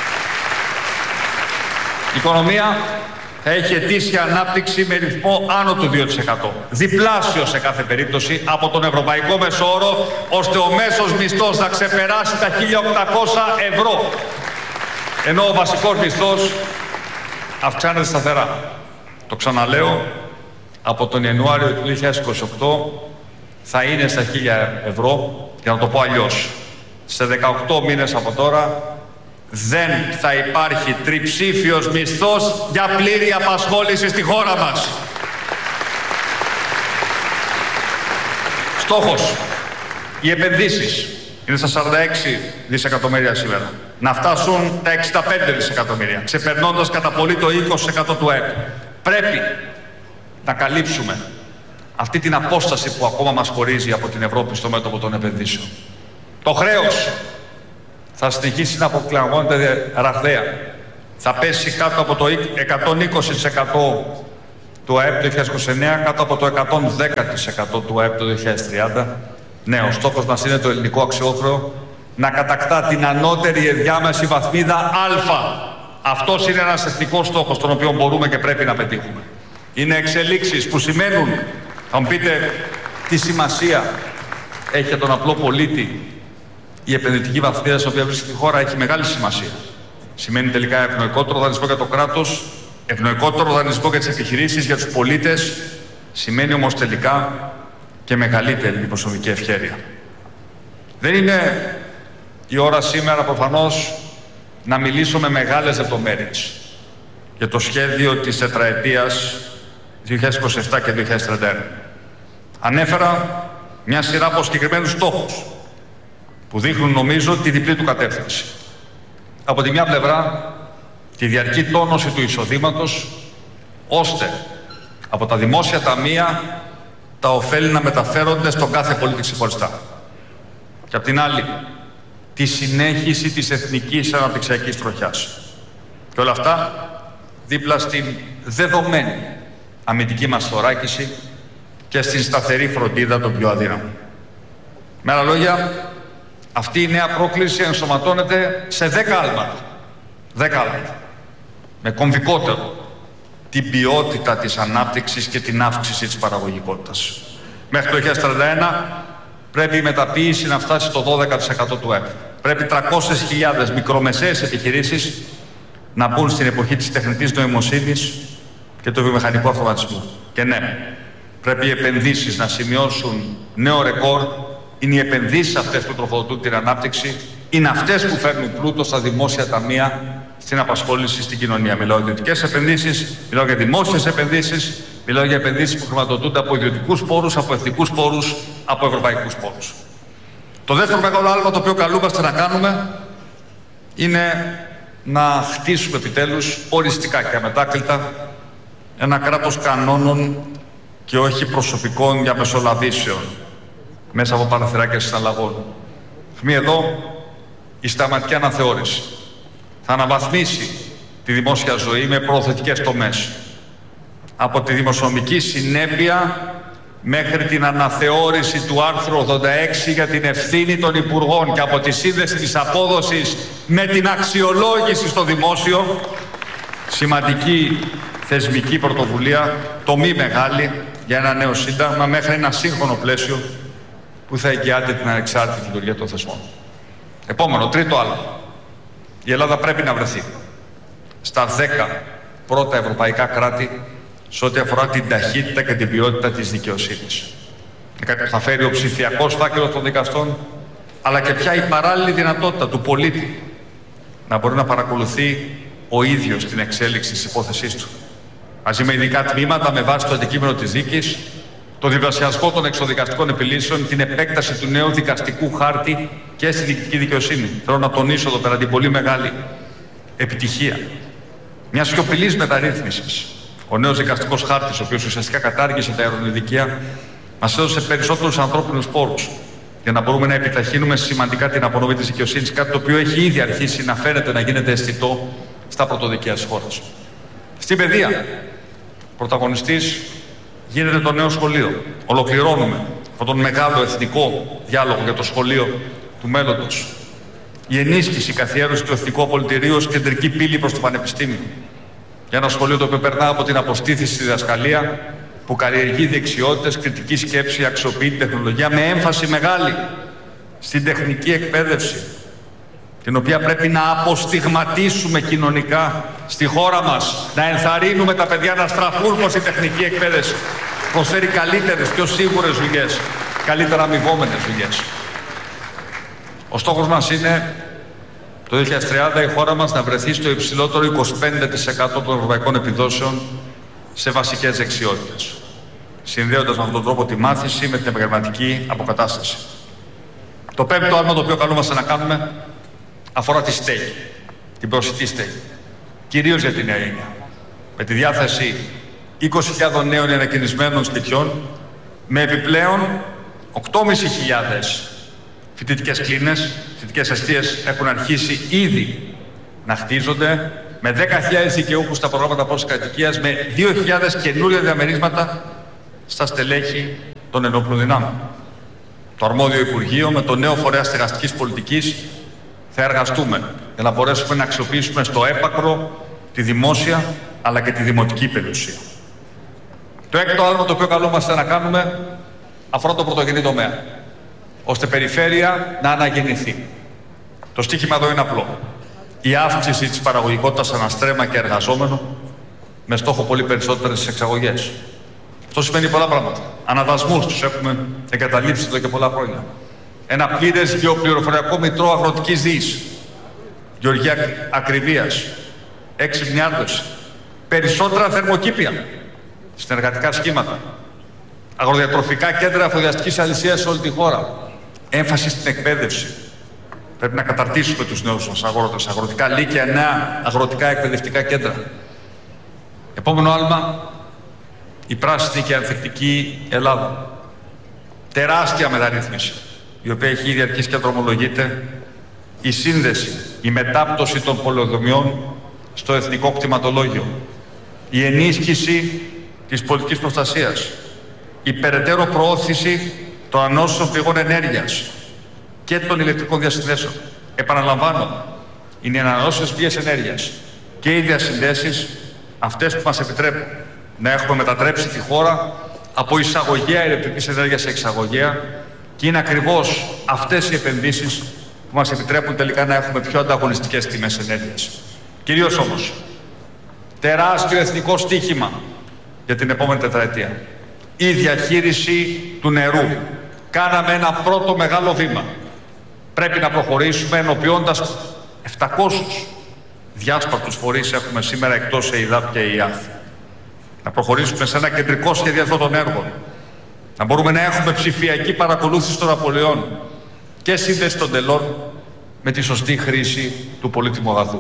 Η οικονομία θα έχει ετήσια ανάπτυξη με ρυθμό άνω του δύο τοις εκατό. Διπλάσιο σε κάθε περίπτωση από τον ευρωπαϊκό μέσο όρο, ώστε ο μέσος μισθός να ξεπεράσει τα χίλια οκτακόσια ευρώ. Ενώ ο βασικός μισθός αυξάνεται σταθερά. Το ξαναλέω, από τον Ιανουάριο του δύο χιλιάδες είκοσι οκτώ θα είναι στα χίλια ευρώ, για να το πω αλλιώς. Σε δεκαοκτώ μήνες από τώρα δεν θα υπάρχει τριψήφιος μισθός για πλήρη απασχόληση στη χώρα μας. Στόχος: οι επενδύσεις είναι στα σαράντα έξι δισεκατομμύρια σήμερα. Να φτάσουν τα εξήντα πέντε δισεκατομμύρια, ξεπερνώντας κατά πολύ το είκοσι τοις εκατό του ΑΕΠ. Πρέπει να καλύψουμε αυτή την απόσταση που ακόμα μας χωρίζει από την Ευρώπη στο μέτωπο των επενδύσεων. Το χρέος θα συνεχίσει να αποκλαγώνεται ραγδαία, θα πέσει κάτω από το εκατόν είκοσι τοις εκατό του ΑΕΠ το δύο χιλιάδες είκοσι εννέα, κάτω από το εκατόν δέκα τοις εκατό του ΑΕΠ το δύο χιλιάδες τριάντα. Ναι, ο στόχος μας είναι το ελληνικό αξιόχρεο να κατακτά την ανώτερη ενδιάμεση βαθμίδα Α. Αυτός είναι ένας εθνικός στόχος, τον οποίο μπορούμε και πρέπει να πετύχουμε. Είναι εξελίξεις που σημαίνουν, θα μου πείτε, τι σημασία έχει για τον απλό πολίτη η επενδυτική βαθμίδα στην οποία βρίσκεται η χώρα. Έχει μεγάλη σημασία. Σημαίνει τελικά ευνοϊκότερο δανεισμό για το κράτος, ευνοϊκότερο δανεισμό για τις επιχειρήσεις, για τους πολίτες. Σημαίνει όμως τελικά και μεγαλύτερη δημοσιονομική ευχέρεια. Δεν είναι η ώρα σήμερα προφανώς να μιλήσω με μεγάλες λεπτομέρειες για το σχέδιο της τετραετίας δύο χιλιάδες είκοσι επτά και δύο χιλιάδες τριάντα ένα. Ανέφερα μια σειρά από συγκεκριμένους στόχους που δείχνουν, νομίζω, τη διπλή του κατεύθυνση. Από τη μια πλευρά, τη διαρκή τόνωση του εισοδήματος, ώστε από τα δημόσια ταμεία τα ωφέλη να μεταφέρονται στον κάθε πολίτη ξεχωριστά. Και από την άλλη, τη συνέχιση της εθνικής αναπτυξιακής τροχιάς. Και όλα αυτά δίπλα στην δεδομένη αμυντική μας θωράκιση και στην σταθερή φροντίδα των πιο αδύναμων. Με άλλα λόγια, αυτή η νέα πρόκληση ενσωματώνεται σε δέκα άλματα. Δέκα άλματα. Με κομβικότερο την ποιότητα της ανάπτυξης και την αύξηση της παραγωγικότητας. Μέχρι το δύο χιλιάδες τριάντα ένα πρέπει η μεταποίηση να φτάσει στο δώδεκα τοις εκατό του ΑΕΠ. Πρέπει τριακόσιες χιλιάδες μικρομεσαίες επιχειρήσεις να μπουν στην εποχή της τεχνητής νοημοσύνης και του βιομηχανικού αυτοματισμού. Και ναι, πρέπει οι επενδύσεις να σημειώσουν νέο ρεκόρ. Είναι οι επενδύσεις αυτές που τροφοδοτούν την ανάπτυξη, είναι αυτές που φέρνουν πλούτο στα δημόσια ταμεία, στην απασχόληση, στην κοινωνία. Μιλάω για ιδιωτικές επενδύσεις, μιλάω για δημόσιες επενδύσεις, μιλάω για επενδύσεις που χρηματοδοτούνται από ιδιωτικούς πόρους, από εθνικούς πόρους, από ευρωπαϊκούς πόρους. Το δεύτερο μεγάλο άλμα το οποίο καλούμαστε να κάνουμε είναι να χτίσουμε επιτέλους οριστικά και αμετάκλητα ένα κράτος κανόνων και όχι προσωπικών διαμεσολαβήσεων μέσα από παραθυράκια συναλλαγών. Χμεί εδώ η σταματική αναθεώρηση. Θα αναβαθμίσει τη δημόσια ζωή με προωθητικές τομές. Από τη δημοσιονομική συνέπεια μέχρι την αναθεώρηση του άρθρου ογδόντα έξι για την ευθύνη των υπουργών και από τη σύνδεση της απόδοσης με την αξιολόγηση στο δημόσιο. Σημαντική θεσμική πρωτοβουλία, τομή μεγάλη για ένα νέο σύνταγμα μέχρι ένα σύγχρονο πλαίσιο που θα εγγυάται την ανεξάρτητη λειτουργία των θεσμών. Επόμενο, τρίτο άλλο. Η Ελλάδα πρέπει να βρεθεί στα δέκα πρώτα ευρωπαϊκά κράτη σε ό,τι αφορά την ταχύτητα και την ποιότητα της δικαιοσύνης. Είναι κάτι που θα φέρει ο ψηφιακός φάκελος των δικαστών, αλλά και πια η παράλληλη δυνατότητα του πολίτη να μπορεί να παρακολουθεί ο ίδιος την εξέλιξη της υπόθεσής του. Μαζί με ειδικά τμήματα με βάση το αντικείμενο της δίκης, το διπλασιασμό των εξωδικαστικών επιλύσεων, την επέκταση του νέου δικαστικού χάρτη και στη διοικητική δικαιοσύνη. Θέλω να τονίσω εδώ πέρα την πολύ μεγάλη επιτυχία μια σιωπηλής μεταρρύθμισης. Ο νέος δικαστικός χάρτης, ο οποίος ουσιαστικά κατάργησε τα ειρωνοδικεία, μας έδωσε περισσότερους ανθρώπινους πόρους για να μπορούμε να επιταχύνουμε σημαντικά την απονομή της δικαιοσύνης, κάτι το οποίο έχει ήδη αρχίσει να φαίνεται να γίνεται αισθητό στα πρωτοδικεία της χώρας. Στην παιδεία, πρωταγωνιστής γίνεται το νέο σχολείο. Ολοκληρώνουμε αυτόν τον μεγάλο εθνικό διάλογο για το σχολείο του μέλλοντος. Η ενίσχυση, η καθιέρωση του εθνικού απολυτηρίου ως κεντρική πύλη προς το πανεπιστήμιο. Για ένα σχολείο το οποίο περνά από την αποστήθηση στη διδασκαλία, που καλλιεργεί δεξιότητες, κριτική σκέψη, αξιοποιεί την τεχνολογία με έμφαση μεγάλη στην τεχνική εκπαίδευση, την οποία πρέπει να αποστιγματίσουμε κοινωνικά στη χώρα μας, να ενθαρρύνουμε τα παιδιά να στραφούν προς η τεχνική εκπαίδευση. Προσφέρει καλύτερες, πιο σίγουρες δουλειές, καλύτερα αμοιβόμενες δουλειές. Ο στόχος μας είναι το δύο χιλιάδες τριάντα η χώρα μας να βρεθεί στο υψηλότερο είκοσι πέντε τοις εκατό των ευρωπαϊκών επιδόσεων σε βασικές δεξιότητες, συνδέοντας με αυτόν τον τρόπο τη μάθηση με την επαγγελματική αποκατάσταση. Το πέμπτο άλμα το οποίο καλούμαστε να κάνουμε αφορά τη στέγη, την προσιτή στέγη, κυρίως για την νέα γενιά. Με τη διάθεση είκοσι χιλιάδες νέων ανακαινισμένων σπιτιών, με επιπλέον οκτώ χιλιάδες πεντακόσιες φοιτητικές κλίνες, φοιτητικές εστίες έχουν αρχίσει ήδη να χτίζονται, με δέκα χιλιάδες δικαιούχους στα προγράμματα πρόσθεσης κατοικίας, με δύο χιλιάδες καινούρια διαμερίσματα στα στελέχη των ενόπλων δυνάμεων. Το αρμόδιο Υπουργείο με το νέο φορέα στεγαστικής πολιτικής θα εργαστούμε για να μπορέσουμε να αξιοποιήσουμε στο έπακρο τη δημόσια αλλά και τη δημοτική περιουσία. Το έκτο άλμα το οποίο καλούμαστε να κάνουμε αφορά το πρωτογενή τομέα, ώστε περιφέρεια να αναγεννηθεί. Το στίχημα εδώ είναι απλό. Η αύξηση της παραγωγικότητας αναστρέμα και εργαζόμενο με στόχο πολύ περισσότερες εξαγωγές. Αυτό σημαίνει πολλά πράγματα. Αναδασμούς τους έχουμε εγκαταλείψει εδώ και πολλά χρόνια. Ένα πλήρες γεωπληροφοριακό μητρό αγροτικής διοίκησης. Γεωργία ακριβίας. Έξυπνη άρδευση. Περισσότερα θερμοκήπια. Συνεργατικά σχήματα. Αγροδιατροφικά κέντρα εφοδιαστικής αλυσίας σε όλη τη χώρα. Έμφαση στην εκπαίδευση. Πρέπει να καταρτήσουμε τους νέους μας αγρότες. Αγροτικά λύκεια, νέα αγροτικά εκπαιδευτικά κέντρα. Επόμενο άλμα. Η πράσινη και ανθεκτική Ελλάδα. Τεράστια μεταρρύθμιση, η οποία έχει ήδη αρχίσει και δρομολογείται. Η σύνδεση, η μετάπτωση των πολεοδομιών στο εθνικό κτηματολόγιο. Η ενίσχυση της πολιτικής προστασίας. Η περαιτέρω προώθηση των ανώσιμων πηγών ενέργειας και των ηλεκτρικών διασυνδέσεων. Επαναλαμβάνω, είναι οι ανανεώσιμες πηγές ενέργειας και οι διασυνδέσεις αυτές που μας επιτρέπουν να έχουμε μετατρέψει τη χώρα από εισαγωγέα ηλεκτρικής ενέργειας σε εξαγωγέα, και είναι ακριβώς αυτές οι επενδύσεις που μας επιτρέπουν τελικά να έχουμε πιο ανταγωνιστικές τιμές ενέργειας. Κυρίως όμως, τεράστιο εθνικό στίχημα για την επόμενη τετραετία. Η διαχείριση του νερού. Κάναμε ένα πρώτο μεγάλο βήμα. Πρέπει να προχωρήσουμε ενοποιώντας επτακόσιους διάσπαρτους φορείς έχουμε σήμερα εκτός ΕΙΔΑΠ και ΕΙΑΘ. Να προχωρήσουμε σε ένα κεντρικό σχεδιασμό των έργων. Να μπορούμε να έχουμε ψηφιακή παρακολούθηση των απολειών και σύνδεση των τελών με τη σωστή χρήση του πολύτιμου αγαθού.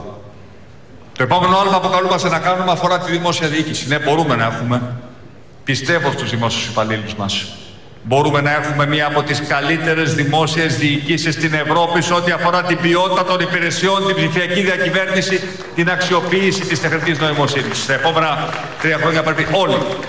Το επόμενο άλμα που καλούμαστε να κάνουμε αφορά τη δημόσια διοίκηση. Ναι, μπορούμε να έχουμε. Πιστεύω στους δημόσιους υπαλλήλους μας. Μπορούμε να έχουμε μία από τις καλύτερες δημόσιες διοικήσεις στην Ευρώπη σε ό,τι αφορά την ποιότητα των υπηρεσιών, την ψηφιακή διακυβέρνηση, την αξιοποίηση της τεχνητής νοημοσύνης. Στα επόμενα τρία χρόνια πρέπει όλοι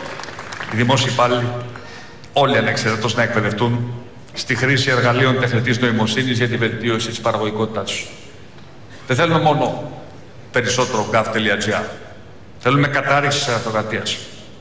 οι δημόσιοι υπάλληλοι, όλοι ανεξαιρέτως, να εκπαιδευτούν στη χρήση εργαλείων τεχνητής νοημοσύνης για τη βελτίωση της παραγωγικότητάς τους. Δεν θέλουμε μόνο περισσότερο γκάφ τελεία τζι άρ. Θέλουμε κατάρριξη της γραφειοκρατίας.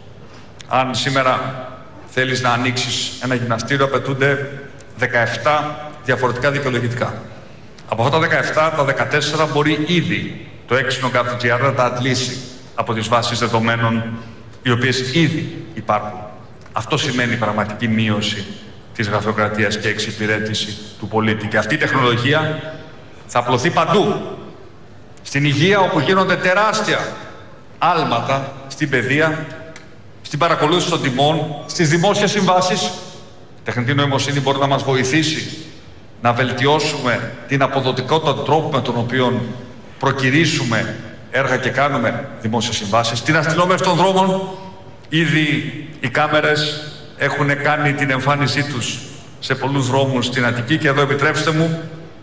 Αν σήμερα θέλεις να ανοίξεις ένα γυμναστήριο, απαιτούνται δεκαεπτά διαφορετικά δικαιολογητικά. Από αυτά τα δεκαεπτά, τα δεκατέσσερα μπορεί ήδη το έξυπνο γκάφ τελεία τζι άρ να τα αντλήσει από τις βάσεις δεδομένων οι οποίες ήδη υπάρχουν. Αυτό σημαίνει πραγματική μείωση της γραφειοκρατίας και εξυπηρέτηση του πολίτη. Και αυτή η τεχνολογία θα απλωθεί παντού. Στην υγεία, όπου γίνονται τεράστια άλματα, στην παιδεία, στην παρακολούθηση των τιμών, στις δημόσιες συμβάσεις. Η τεχνητή νοημοσύνη μπορεί να μας βοηθήσει να βελτιώσουμε την αποδοτικότητα του τρόπου με τον οποίο προκηρύσουμε έργα και κάνουμε δημόσιες συμβάσεις. Στην αστυνόμευση των δρόμων, ήδη οι κάμερες έχουν κάνει την εμφάνισή τους σε πολλούς δρόμους στην Αττική, και εδώ επιτρέψτε μου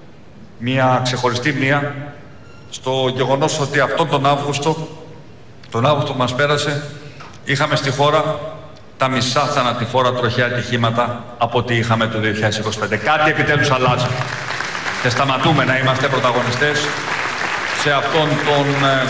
μια ξεχωριστή μία στο γεγονός ότι αυτόν τον Αύγουστο, τον Αύγουστο που μας πέρασε, είχαμε στη χώρα τα μισά θανατηφόρα τροχαία ατυχήματα από ό,τι είχαμε το δύο χιλιάδες είκοσι πέντε. Κάτι επιτέλους αλλάζει. Και σταματούμε να είμαστε πρωταγωνιστές σε αυτόν τον ε,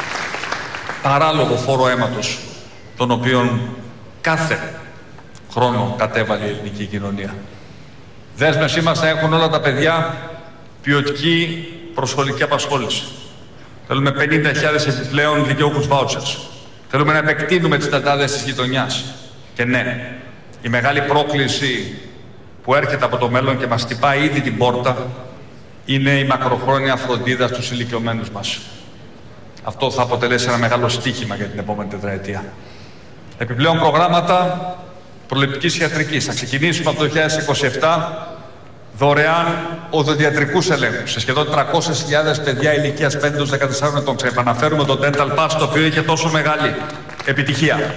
παράλογο φόρο αίματος, τον οποίον κάθε χρόνο κατέβαλε η ελληνική κοινωνία. Δέσμευσή μας να έχουν όλα τα παιδιά ποιοτική προσχολική απασχόληση. Θέλουμε πενήντα χιλιάδες επιπλέον δικαιούχους vouchers. Θέλουμε να επεκτείνουμε τις τετάδες της γειτονιάς. Και ναι, η μεγάλη πρόκληση που έρχεται από το μέλλον και μας χτυπάει ήδη την πόρτα είναι η μακροχρόνια φροντίδα στους ηλικιωμένους μας. Αυτό θα αποτελέσει ένα μεγάλο στίχημα για την επόμενη τετραετία. Επιπλέον προγράμματα προληπτικής ιατρικής. Θα ξεκινήσουμε από το δύο χιλιάδες είκοσι επτά δωρεάν οδοντιατρικούς ελέγχους σε σχεδόν τριακόσιες χιλιάδες παιδιά ηλικίας πέντε έως δεκατεσσάρων ετών. Επαναφέρουμε το Dental Pass, το οποίο είχε τόσο μεγάλη επιτυχία.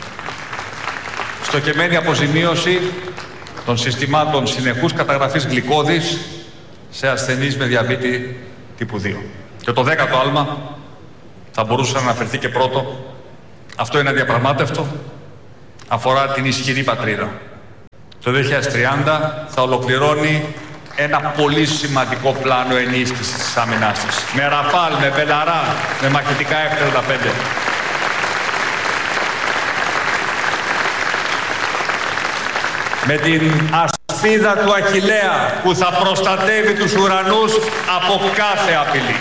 Στοχευμένη αποζημίωση των συστημάτων συνεχούς καταγραφής γλυκώδης σε ασθενείς με διαβήτη τύπου δύο. Και το δέκατο άλμα, θα μπορούσε να αναφερθεί και πρώτο. Αυτό είναι αδιαπραγμάτευτο. Αφορά την ισχυρή πατρίδα. Το δύο χιλιάδες τριάντα θα ολοκληρώνει ένα πολύ σημαντικό πλάνο ενίσχυσης της άμυνάς της. Με Ραφάλ, με Μπελαρά, με μαχητικά εφ τριάντα πέντε. Με την ασπίδα του Αχιλλέα που θα προστατεύει τους ουρανούς από κάθε απειλή.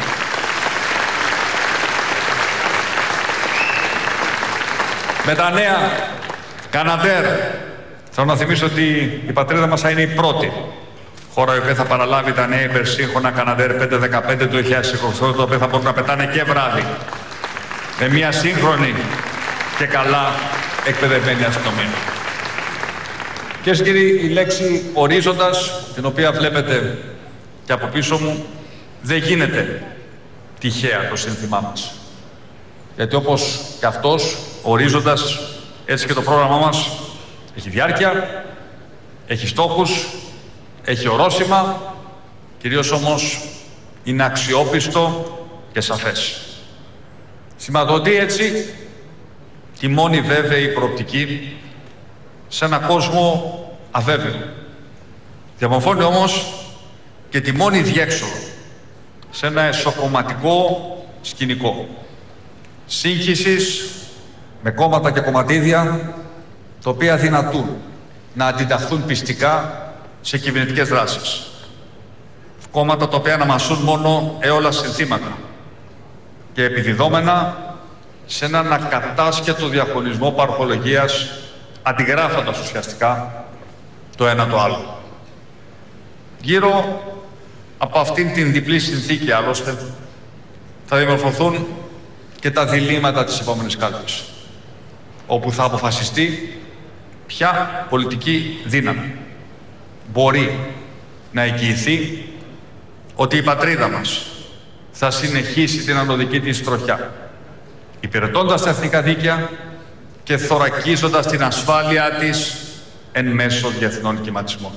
Με τα νέα Καναντέρ, θέλω να θυμίσω ότι η πατρίδα μας θα είναι η πρώτη χώρα η οποία θα παραλάβει τα νέα υπερσύγχρονα Καναντέρ πεντακόσια δεκαπέντε του δύο χιλιάδες είκοσι, τα οποία θα μπορούν να πετάνε και βράδυ. Με μια σύγχρονη και καλά εκπαιδευμένη αστυνομία. Κυρίες και κύριοι, η λέξη ορίζοντας, την οποία βλέπετε και από πίσω μου, δεν γίνεται τυχαία το σύνθημά μας. Γιατί όπως και αυτός, ορίζοντας, έτσι και το πρόγραμμά μας έχει διάρκεια, έχει στόχους, έχει ορόσημα, κυρίως όμως είναι αξιόπιστο και σαφές. Σηματοδοτεί έτσι τη μόνη βέβαιη προοπτική σε ένα κόσμο αβέβαιο. Διαμορφώνει όμως και τη μόνη διέξοδο σε ένα εσωκομματικό σκηνικό σύγχυσης με κόμματα και κομματίδια τα οποία δυνατούν να αντιταχθούν πιστικά σε κυβερνητικές δράσεις. Κόμματα τα οποία αναμασούν μόνο έολα συνθήματα και επιδιδόμενα σε έναν ακατάσχετο διαχωρισμό παροχολογίας, αντιγράφοντας ουσιαστικά το ένα το άλλο. Γύρω από αυτήν την διπλή συνθήκη, άλλωστε, θα διαμορφωθούν και τα διλήμματα της επόμενης κάλπης, όπου θα αποφασιστεί ποια πολιτική δύναμη μπορεί να εγγυηθεί ότι η πατρίδα μας θα συνεχίσει την ανωδική της τροχιά, υπηρετώντας τα εθνικά δίκαια και θωρακίζοντας την ασφάλεια της εν μέσω διεθνών κυματισμών.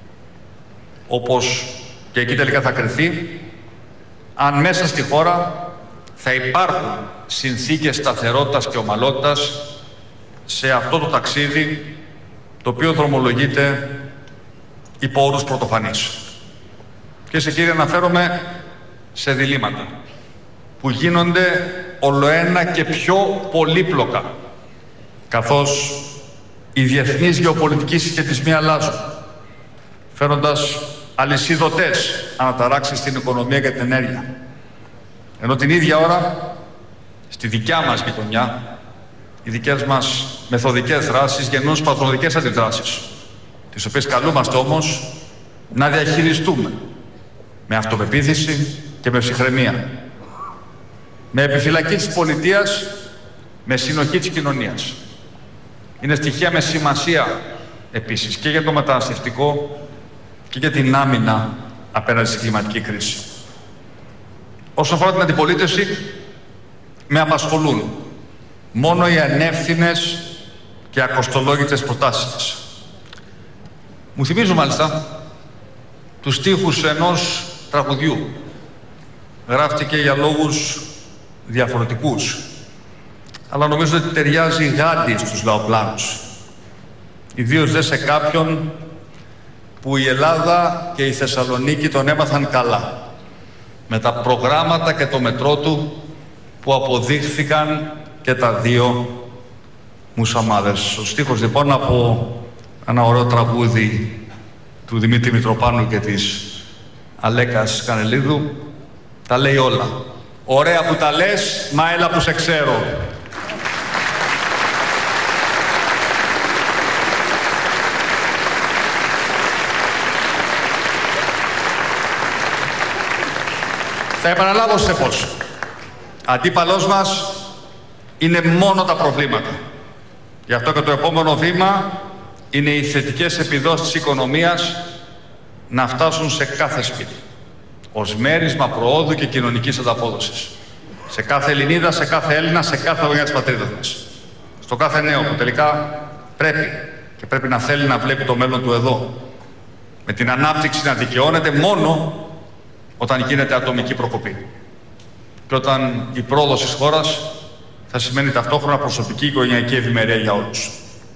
Όπως και εκεί τελικά θα κριθεί αν μέσα στη χώρα θα υπάρχουν συνθήκες σταθερότητας και ομαλότητας σε αυτό το ταξίδι το οποίο δρομολογείται υπό όρους πρωτοφανείς. Και σε κύριε αναφέρομαι σε διλήμματα που γίνονται ολοένα και πιο πολύπλοκα, καθώς οι διεθνείς γεωπολιτικοί συσχετισμοί αλλάζουν, φέροντας αλυσίδωτες αναταράξεις στην οικονομία και την ενέργεια. Ενώ την ίδια ώρα, στη δικιά μας γειτονιά, οι δικές μας μεθοδικές δράσεις γεννούν σπαθμωδικές αντιδράσεις, τις οποίες καλούμαστε όμως να διαχειριστούμε με αυτοπεποίθηση και με ψυχραιμία, με επιφυλακή της πολιτείας, με συνοχή της κοινωνίας. Είναι στοιχεία με σημασία επίσης και για το μεταναστευτικό και για την άμυνα απέναντι στην κλιματική κρίση. Όσον αφορά την αντιπολίτευση, με απασχολούν μόνο οι ανεύθυνες και ακοστολόγητες προτάσεις της. Μου θυμίζουν μάλιστα τους στίχους ενός τραγουδιού. Γράφτηκε για λόγους διαφορετικούς, αλλά νομίζω ότι ταιριάζει γάντι στους λαοπλάνους. Ιδίως δε σε κάποιον που η Ελλάδα και η Θεσσαλονίκη τον έμαθαν καλά, με τα προγράμματα και το μετρό του που αποδείχθηκαν και τα δύο μουσαμάδες. Ο στίχος λοιπόν από ένα ωραίο τραγούδι του Δημήτρη Μητροπάνου και της Αλέκας Κανελίδου τα λέει όλα. Ωραία που τα λες, μα έλα που σε ξέρω. Θα επαναλάβω σε πώς. Αντίπαλός μας είναι μόνο τα προβλήματα. Γι' αυτό και το επόμενο βήμα είναι οι θετικές επιδόσεις της οικονομίας να φτάσουν σε κάθε σπίτι, ως μέρισμα προόδου και κοινωνικής ανταπόδοσης. Σε κάθε Ελληνίδα, σε κάθε Έλληνα, σε κάθε γωνιά της πατρίδας μας. Στο κάθε νέο που τελικά πρέπει και πρέπει να θέλει να βλέπει το μέλλον του εδώ. Με την ανάπτυξη να δικαιώνεται μόνο όταν γίνεται ατομική προκοπή. Και όταν η πρόοδος της χώρας θα σημαίνει ταυτόχρονα προσωπική οικογενειακή ευημερία για όλους.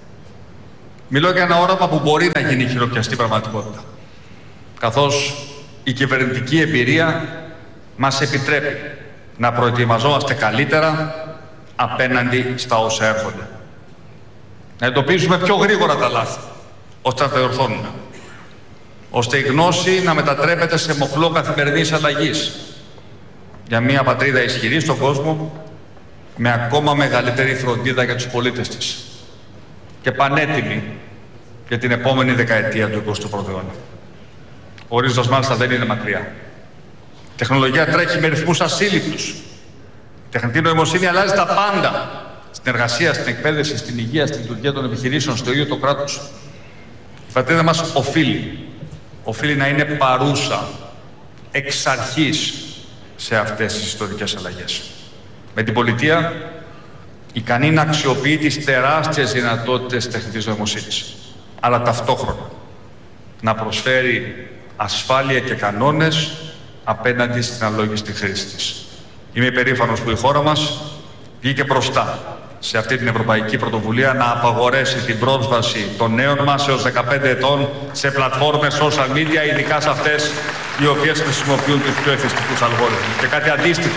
Μιλώ για ένα όραμα που μπορεί να γίνει χειροπιαστή πραγματικότητα, καθώς η κυβερνητική εμπειρία μας επιτρέπει να προετοιμαζόμαστε καλύτερα απέναντι στα όσα έρχονται. Να εντοπίζουμε πιο γρήγορα τα λάθη, ώστε να τα διορθώνουμε. Ώστε η γνώση να μετατρέπεται σε μοχλό καθημερινής αλλαγής για μια πατρίδα ισχυρή στον κόσμο, με ακόμα μεγαλύτερη φροντίδα για τους πολίτες της και πανέτοιμη για την επόμενη δεκαετία του εικοστού πρώτου αιώνα. Ο ορίζοντας μάλιστα δεν είναι μακριά. Η τεχνολογία τρέχει με ρυθμούς ασύλληπτους. Η τεχνητή νοημοσύνη αλλάζει τα πάντα. Στην εργασία, στην εκπαίδευση, στην υγεία, στην λειτουργία των επιχειρήσεων, στο ίδιο το κράτος. Η πατρίδα μας οφείλει, οφείλει να είναι παρούσα εξ αρχής σε αυτές τις ιστορικές αλλαγές. Με την πολιτεία, ικανή να αξιοποιεί τις τεράστιες δυνατότητες τεχνητής νοημοσύνης, αλλά ταυτόχρονα να προσφέρει ασφάλεια και κανόνες απέναντι στην αλόγιστη χρήση της. Είμαι υπερήφανος που η χώρα μας βγήκε μπροστά σε αυτή την ευρωπαϊκή πρωτοβουλία να απαγορέσει την πρόσβαση των νέων μας έως δεκαπέντε ετών σε πλατφόρμες social media, ειδικά σε αυτές οι οποίες χρησιμοποιούν τους πιο εθιστικούς αλγόριθμους. Και κάτι αντίστοιχο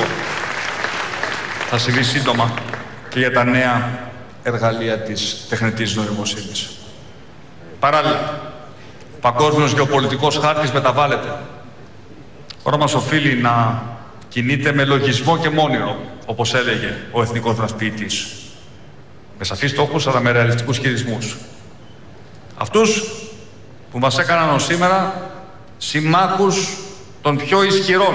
θα συμβεί σύντομα και για τα νέα εργαλεία της τεχνητής νοημοσύνης. Παράλληλα, ο παγκόσμιος γεωπολιτικός χάρτης μεταβάλλεται. Η χώρα μας οφείλει να κινείται με λογισμό και μόνιρο, όπως έλεγε ο εθνικός δρασποιητής. Με σαφείς στόχους, αλλά με ρεαλιστικούς χειρισμούς. Αυτούς που μας έκαναν ως σήμερα συμμάχους των πιο ισχυρών,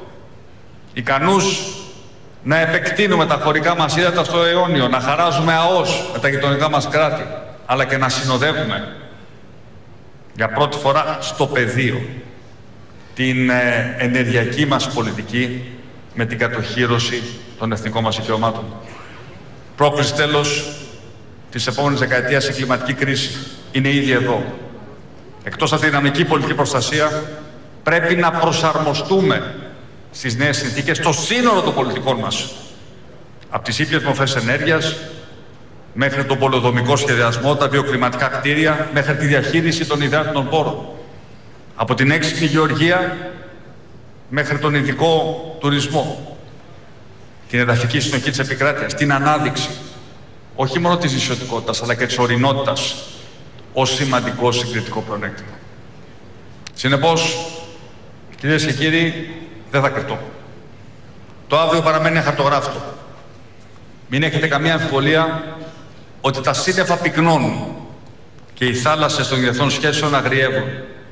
ικανούς να επεκτείνουμε τα χωρικά μας ύδατα στο αιώνιο, να χαράζουμε ΑΟΣ με τα γειτονικά μας κράτη, αλλά και να συνοδεύουμε για πρώτη φορά στο πεδίο την ε, ενεργειακή μας πολιτική με την κατοχύρωση των εθνικών μας δικαιωμάτων. Πρόκληση τέλος της επόμενης δεκαετίας η κλιματική κρίση είναι ήδη εδώ. Εκτός από τη δυναμική πολιτική προστασία, πρέπει να προσαρμοστούμε στις νέες συνθήκες στο σύνολο των πολιτικών μας. Από τις ήπιες μορφές ενέργειας, μέχρι τον πολεοδομικό σχεδιασμό, τα βιοκλιματικά κτίρια, μέχρι τη διαχείριση των υδάτινων πόρων. Από την έξυπνη γεωργία, μέχρι τον ειδικό τουρισμό. Την εδαφική συνοχή της επικράτειας, την ανάδειξη, όχι μόνο της νησιωτικότητας, αλλά και της ορεινότητας, ως σημαντικό συγκριτικό πλεονέκτημα. Συνεπώς, κυρίες και κύριοι, δεν θα κρυφτώ. Το αύριο παραμένει αχαρτογράφητο. Μην έχετε καμία αμφιβολία ότι τα σύννεφα πυκνώνουν και οι θάλασσες των διεθνών σχέσεων αγριεύουν.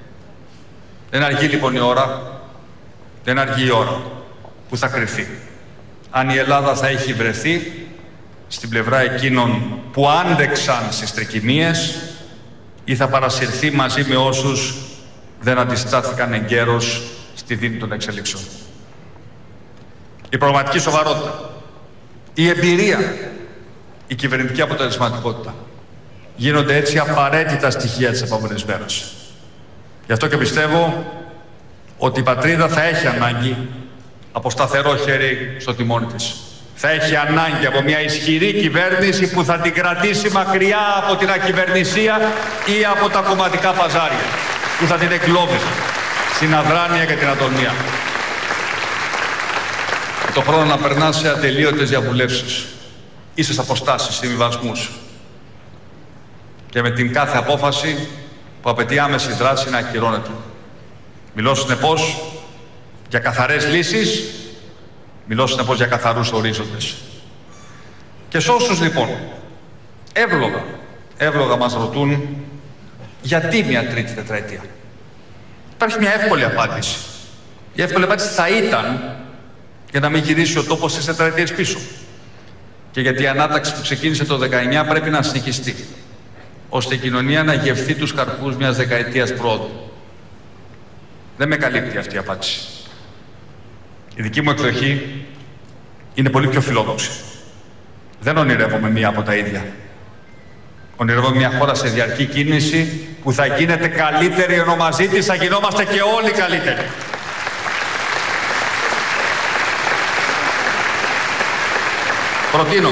Δεν αργεί λοιπόν η ώρα, δεν αργεί η ώρα που θα κρυφτεί. Αν η Ελλάδα θα έχει βρεθεί στην πλευρά εκείνων που άντεξαν στις τρικυμίες ή θα παρασυρθεί μαζί με όσους δεν αντιστάθηκαν εγκαίρως στη δίνη των εξελίξεων. Η πραγματική σοβαρότητα, η εμπειρία, η κυβερνητική αποτελεσματικότητα γίνονται έτσι απαραίτητα στοιχεία της επόμενης μέρας. Γι' αυτό και πιστεύω ότι η πατρίδα θα έχει ανάγκη από σταθερό χέρι στο τιμόνι της. Θα έχει ανάγκη από μια ισχυρή κυβέρνηση που θα την κρατήσει μακριά από την ακυβερνησία ή από τα κομματικά παζάρια, που θα την εγκλώβει στην αδράνεια και την ατονία. Το χρόνο να περνά σε ατελείωτες διαβουλεύσεις, ίσες αποστάσεις, συμβιβασμούς και με την κάθε απόφαση που απαιτεί άμεση δράση να ακυρώνεται. Μιλώ συνεπώς για καθαρές λύσεις, μιλώ συνεπώς για καθαρούς ορίζοντες. Και σε όσους λοιπόν εύλογα, εύλογα μας ρωτούν γιατί μια τρίτη τετραετία. Υπάρχει μια εύκολη απάντηση. Η εύκολη απάντηση θα ήταν για να μην γυρίσει ο τόπος στις τετραετίες πίσω. Και γιατί η ανάταξη που ξεκίνησε το δεκαεννιά πρέπει να συνεχιστεί, ώστε η κοινωνία να γευθεί τους καρπούς μιας δεκαετίας πρόοδου. Δεν με καλύπτει αυτή η απάντηση. Η δική μου εκδοχή είναι πολύ πιο φιλόδοξη. Δεν ονειρεύομαι μία από τα ίδια. Ονειρεύομαι μια χώρα σε διαρκή κίνηση που θα γίνεται καλύτερη, ενώ μαζί της θα γινόμαστε και όλοι καλύτεροι. προτείνω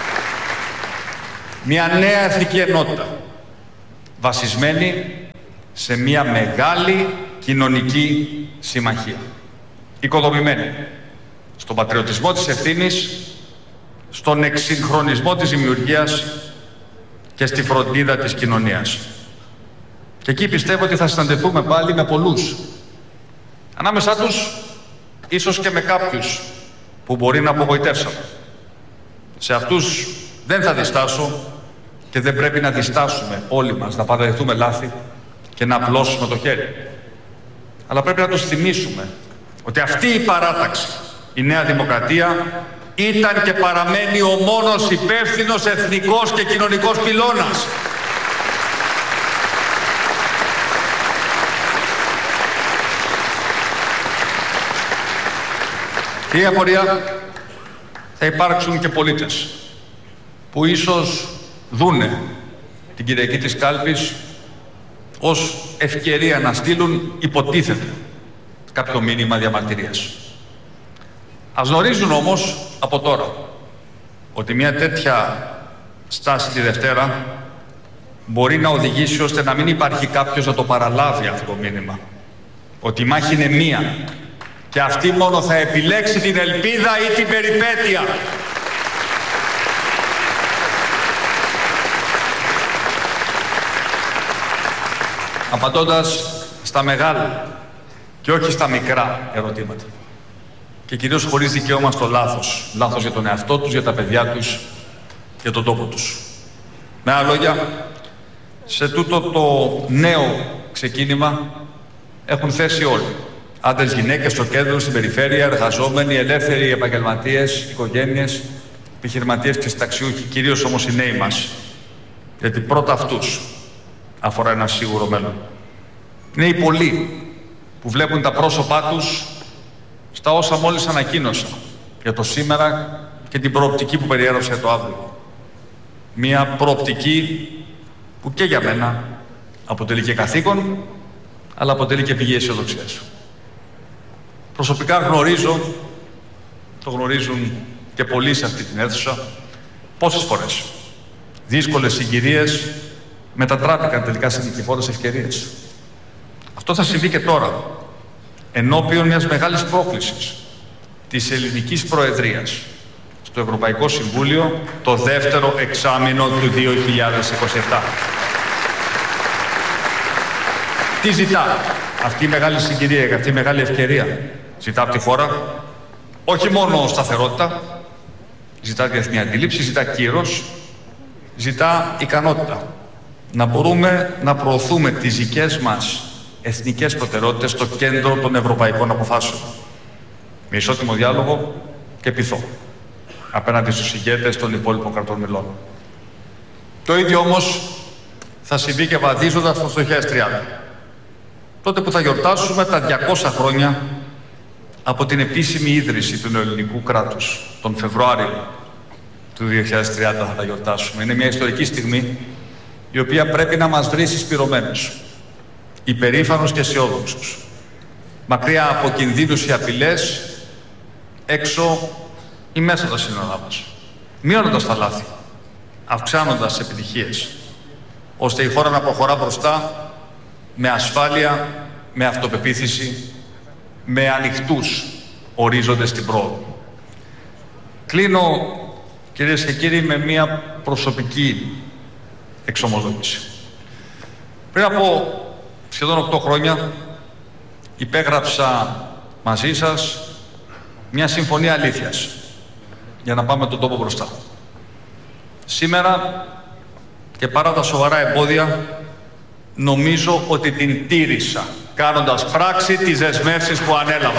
μια νέα εθνική ενότητα βασισμένη σε μια μεγάλη κοινωνική συμμαχία. Οικοδομημένη στον πατριωτισμό της ευθύνης, στον εξυγχρονισμό της δημιουργίας και στη φροντίδα της κοινωνίας. Και εκεί πιστεύω ότι θα συναντηθούμε πάλι με πολλούς. Ανάμεσά τους, ίσως και με κάποιους που μπορεί να απογοητεύσαμε. Σε αυτούς δεν θα διστάσω και δεν πρέπει να διστάσουμε όλοι μας να παραδεχτούμε λάθη και να απλώσουμε το χέρι. Αλλά πρέπει να τους θυμίσουμε ότι αυτή η παράταξη, η Νέα Δημοκρατία, ήταν και παραμένει ο μόνος υπεύθυνος εθνικός και κοινωνικός πυλώνας. Κυρία Πορεία, θα υπάρξουν και πολίτες που ίσως δούνε την Κυριακή της Κάλπης ως ευκαιρία να στείλουν, υποτίθεται, κάποιο μήνυμα διαμαρτυρίας. Ας γνωρίζουν όμως από τώρα ότι μια τέτοια στάση τη Δευτέρα μπορεί να οδηγήσει ώστε να μην υπάρχει κάποιος να το παραλάβει αυτό το μήνυμα. Ότι η μάχη είναι μία και αυτή μόνο θα επιλέξει την ελπίδα ή την περιπέτεια. Απαντώντας στα μεγάλα και όχι στα μικρά ερωτήματα. Και κυρίως χωρίς δικαίωμα στο λάθος. Λάθος για τον εαυτό τους, για τα παιδιά τους, για τον τόπο τους. Με άλλα λόγια, σε τούτο το νέο ξεκίνημα έχουν θέσει όλοι. Άντρες, γυναίκες, στο κέντρο, στην περιφέρεια, εργαζόμενοι, ελεύθεροι, επαγγελματίες, οικογένειες, επιχειρηματίες και συνταξιούχοι, κυρίως όμως οι νέοι μας. Γιατί πρώτα αυτούς αφορά ένα σίγουρο μέλλον. Είναι οι πολλοί που βλέπουν τα πρόσωπά τους στα όσα μόλις ανακοίνωσα για το σήμερα και την προοπτική που περιέγραψα για το αύριο. Μία προοπτική που και για μένα αποτελεί και καθήκον, αλλά αποτελεί και πηγή αισιοδοξίας. Προσωπικά γνωρίζω, το γνωρίζουν και πολλοί σε αυτή την αίθουσα, πόσες φορές δύσκολες συγκυρίες μετατράπηκαν τελικά σε νικηφόρες ευκαιρίες. Αυτό θα συμβεί και τώρα, ενώπιον μιας μεγάλης πρόκλησης της ελληνικής προεδρίας στο Ευρωπαϊκό Συμβούλιο το δεύτερο εξάμηνο του δύο χιλιάδες είκοσι επτά. Τι ζητά αυτή η μεγάλη συγκυρία και αυτή η μεγάλη ευκαιρία? Ζητά από τη χώρα όχι μόνο σταθερότητα, ζητά διεθνή αντίληψη, ζητά κύρος, ζητά ικανότητα. Να μπορούμε να προωθούμε τις δικές μας εθνικές προτεραιότητες στο κέντρο των ευρωπαϊκών αποφάσεων. Με ισότιμο διάλογο και πειθό απέναντι στους ηγέτες των υπόλοιπων κρατών μελών. Το ίδιο όμως θα συμβεί και βαδίζοντας το δύο χιλιάδες τριάντα. Τότε που θα γιορτάσουμε τα διακόσια χρόνια από την επίσημη ίδρυση του νεοελληνικού κράτους. Τον Φεβρουάριο του δύο χιλιάδες τριάντα θα τα γιορτάσουμε. Είναι μια ιστορική στιγμή η οποία πρέπει να μας βρει συσπηρωμένους, υπερήφανους και αισιόδοξους, μακριά από κινδύνους ή απειλές, έξω ή μέσα από τα σύνορά μας, μειώνοντας τα λάθη, αυξάνοντας τις επιτυχίες, ώστε η χώρα να προχωρά μπροστά με ασφάλεια, με αυτοπεποίθηση, με ανοιχτούς ορίζοντες στην πρόοδο. Κλείνω, κυρίες και κύριοι, με μία προσωπική εξομολόγηση. Πριν από σχεδόν οκτώ χρόνια υπέγραψα μαζί σας μια συμφωνία αλήθειας για να πάμε τον τόπο μπροστά. Σήμερα και παρά τα σοβαρά εμπόδια νομίζω ότι την τήρησα κάνοντας πράξη τις δεσμεύσεις που ανέλαβα.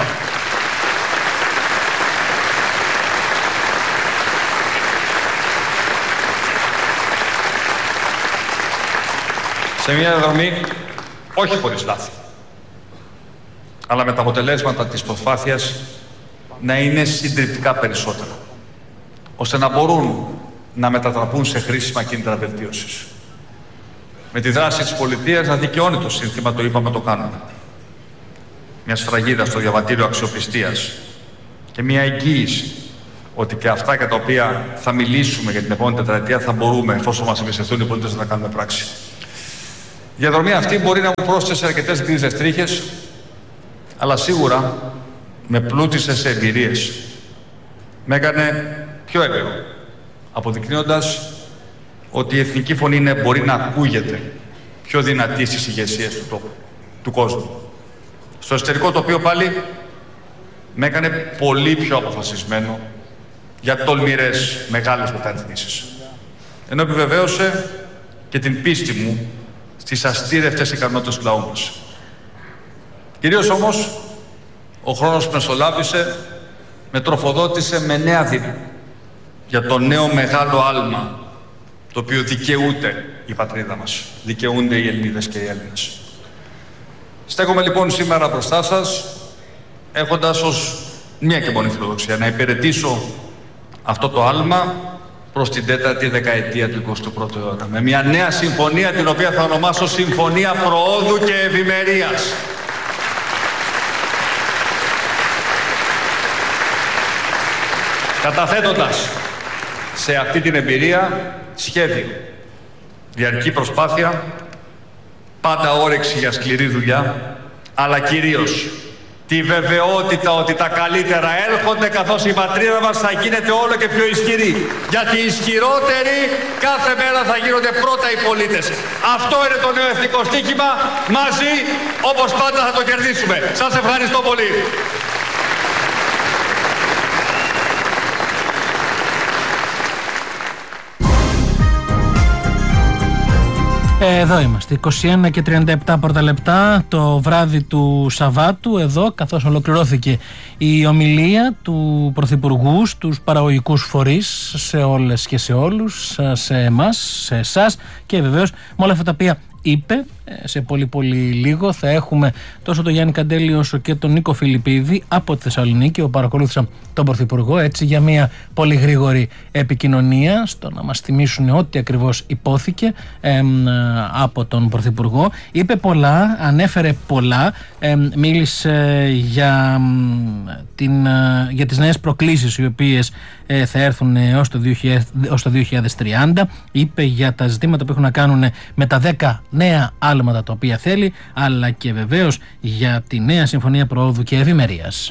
Σε μια διαδρομή όχι χωρίς λάθη, αλλά με τα αποτελέσματα της προσπάθειας να είναι συντριπτικά περισσότερα, ώστε να μπορούν να μετατραπούν σε χρήσιμα κίνητρα βελτίωσης. Με τη δράση της πολιτείας να δικαιώνει το σύνθημα, το είπαμε, το κάνουμε. Μια σφραγίδα στο διαβατήριο αξιοπιστίας και μια εγγύηση ότι και αυτά για τα οποία θα μιλήσουμε για την επόμενη τετραετία θα μπορούμε, εφόσον μας εμπιστευτούν οι πολίτες, να τα κάνουμε πράξη. Η διαδρομή αυτή μπορεί να μου πρόσθεσε αρκετές γκρίζες τρίχες, αλλά σίγουρα με πλούτησε σε εμπειρίες. Με έκανε πιο έμπειρο, αποδεικνύοντας ότι η εθνική φωνή είναι, μπορεί να ακούγεται πιο δυνατή στις ηγεσίες του τόπου, του κόσμου. Στο εσωτερικό τοπίο πάλι με έκανε πολύ πιο αποφασισμένο για τολμηρές μεγάλες μεταρρυθμίσεις. Ενώ επιβεβαίωσε και την πίστη μου στις αστήρευτες ικανότητες του λαού μας. Κυρίως όμως, ο χρόνος που μεσολάβησε με τροφοδότησε με νέα δύναμη για το νέο μεγάλο άλμα το οποίο δικαιούται η πατρίδα μας, δικαιούνται οι Ελληνίδες και οι Έλληνες. Στέκομαι λοιπόν σήμερα μπροστά σας έχοντας ως μια και μόνη φιλοδοξία να υπηρετήσω αυτό το άλμα προς την τέταρτη δεκαετία του εικοστού πρώτου αιώνα με μια νέα συμφωνία την οποία θα ονομάσω Συμφωνία Προόδου και Ευημερίας. Καταθέτοντας σε αυτή την εμπειρία σχέδιο, διαρκή προσπάθεια, πάντα όρεξη για σκληρή δουλειά, αλλά κυρίως τη βεβαιότητα ότι τα καλύτερα έρχονται, καθώς η πατρίδα μας θα γίνεται όλο και πιο ισχυρή. Γιατί οι ισχυρότεροι κάθε μέρα θα γίνονται πρώτα οι πολίτες. Αυτό είναι το νέο εθνικό στοίχημα. Μαζί, όπως πάντα, θα το κερδίσουμε. Σας ευχαριστώ πολύ. Εδώ είμαστε, είκοσι ένα και τριάντα επτά πρώτα λεπτά το βράδυ του Σαββάτου, εδώ καθώς ολοκληρώθηκε η ομιλία του Πρωθυπουργού στους παραγωγικούς φορείς, σε όλες και σε όλους, σε εμάς, σε εσάς και βεβαίως με όλα αυτά τα οποία είπε. Σε πολύ πολύ λίγο θα έχουμε τόσο τον Γιάννη Καντέλη όσο και τον Νίκο Φιλιππίδη από τη Θεσσαλονίκη, που παρακολούθησαν τον Πρωθυπουργό, έτσι για μια πολύ γρήγορη επικοινωνία στο να μας θυμίσουν ό,τι ακριβώς υπόθηκε ε, από τον Πρωθυπουργό. Είπε πολλά, ανέφερε πολλά, ε, μίλησε για, την, για τις νέες προκλήσεις οι οποίες ε, θα έρθουν έως το, το δύο χιλιάδες τριάντα, είπε για τα ζητήματα που έχουν να κάνουν με τα δέκα νέα άλματα τα οποία θέλει, αλλά και βεβαίως για τη νέα Συμφωνία Προόδου και Ευημερίας.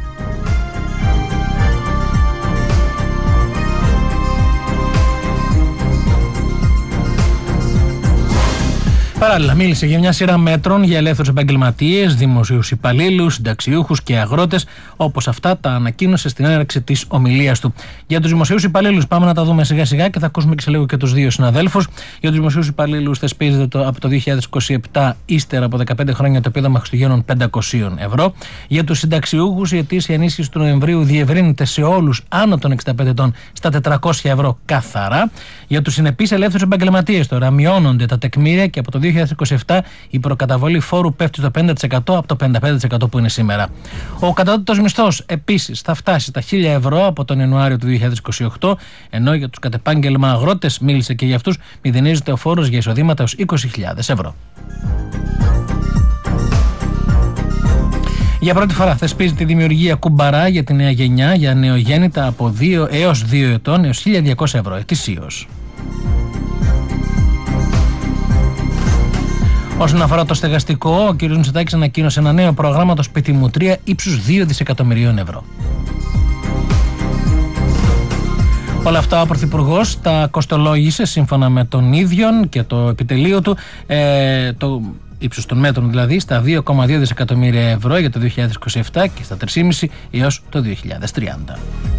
Παράλληλα, μίλησε για μια σειρά μέτρων για ελεύθερους επαγγελματίες, δημοσίους υπαλλήλους, συνταξιούχους και αγρότες, όπως αυτά τα ανακοίνωσε στην έναρξη της ομιλίας του. Για τους δημοσίους υπαλλήλους, πάμε να τα δούμε σιγά σιγά και θα ακούσουμε και σε λίγο και τους δύο συναδέλφους. Για τους δημοσίους υπαλλήλους, θεσπίζεται το, από το δύο χιλιάδες είκοσι επτά, ύστερα από δεκαπέντε χρόνια, το επίδομα Χριστουγέννων πεντακόσια ευρώ. Για τους συνταξιούχους, η ετήσια ενίσχυση του Νοεμβρίου διευρύνεται σε όλους άνω των εξήντα πέντε ετών στα τετρακόσια ευρώ καθαρά. Για τους συνεπείς ελεύθερους επαγγελματίες, τώρα μειώνονται τα τεκμήρια και από το δύο χιλιάδες είκοσι επτά η προκαταβολή φόρου πέφτει στο πενήντα τοις εκατό από το πενήντα πέντε τοις εκατό που είναι σήμερα. Ο κατώτατος μισθός επίσης θα φτάσει στα χίλια ευρώ από τον Ιανουάριο του δύο χιλιάδες είκοσι οκτώ, ενώ για τους κατ' επάγγελμα αγρότες, μίλησε και για αυτούς, μηδενίζεται ο φόρος για εισοδήματα έως είκοσι χιλιάδες ευρώ. Για πρώτη φορά θεσπίζει τη δημιουργία κουμπαρά για τη νέα γενιά για νεογέννητα από δύο έως δύο ετών έως χίλια διακόσια ευρώ ετησίως. Όσον αφορά το στεγαστικό, ο κ. Μητσοτάκης ανακοίνωσε ένα νέο πρόγραμμα, το Σπίτι μου τρία, ύψους δύο δισεκατομμυρίων ευρώ. Όλα αυτά ο Πρωθυπουργός τα κοστολόγησε σύμφωνα με τον ίδιο και το επιτελείο του, ε, το ύψος των μέτρων δηλαδή, στα δύο κόμμα δύο δισεκατομμύρια ευρώ για το δύο χιλιάδες είκοσι επτά και στα τρία κόμμα πέντε έως το δύο χιλιάδες τριάντα.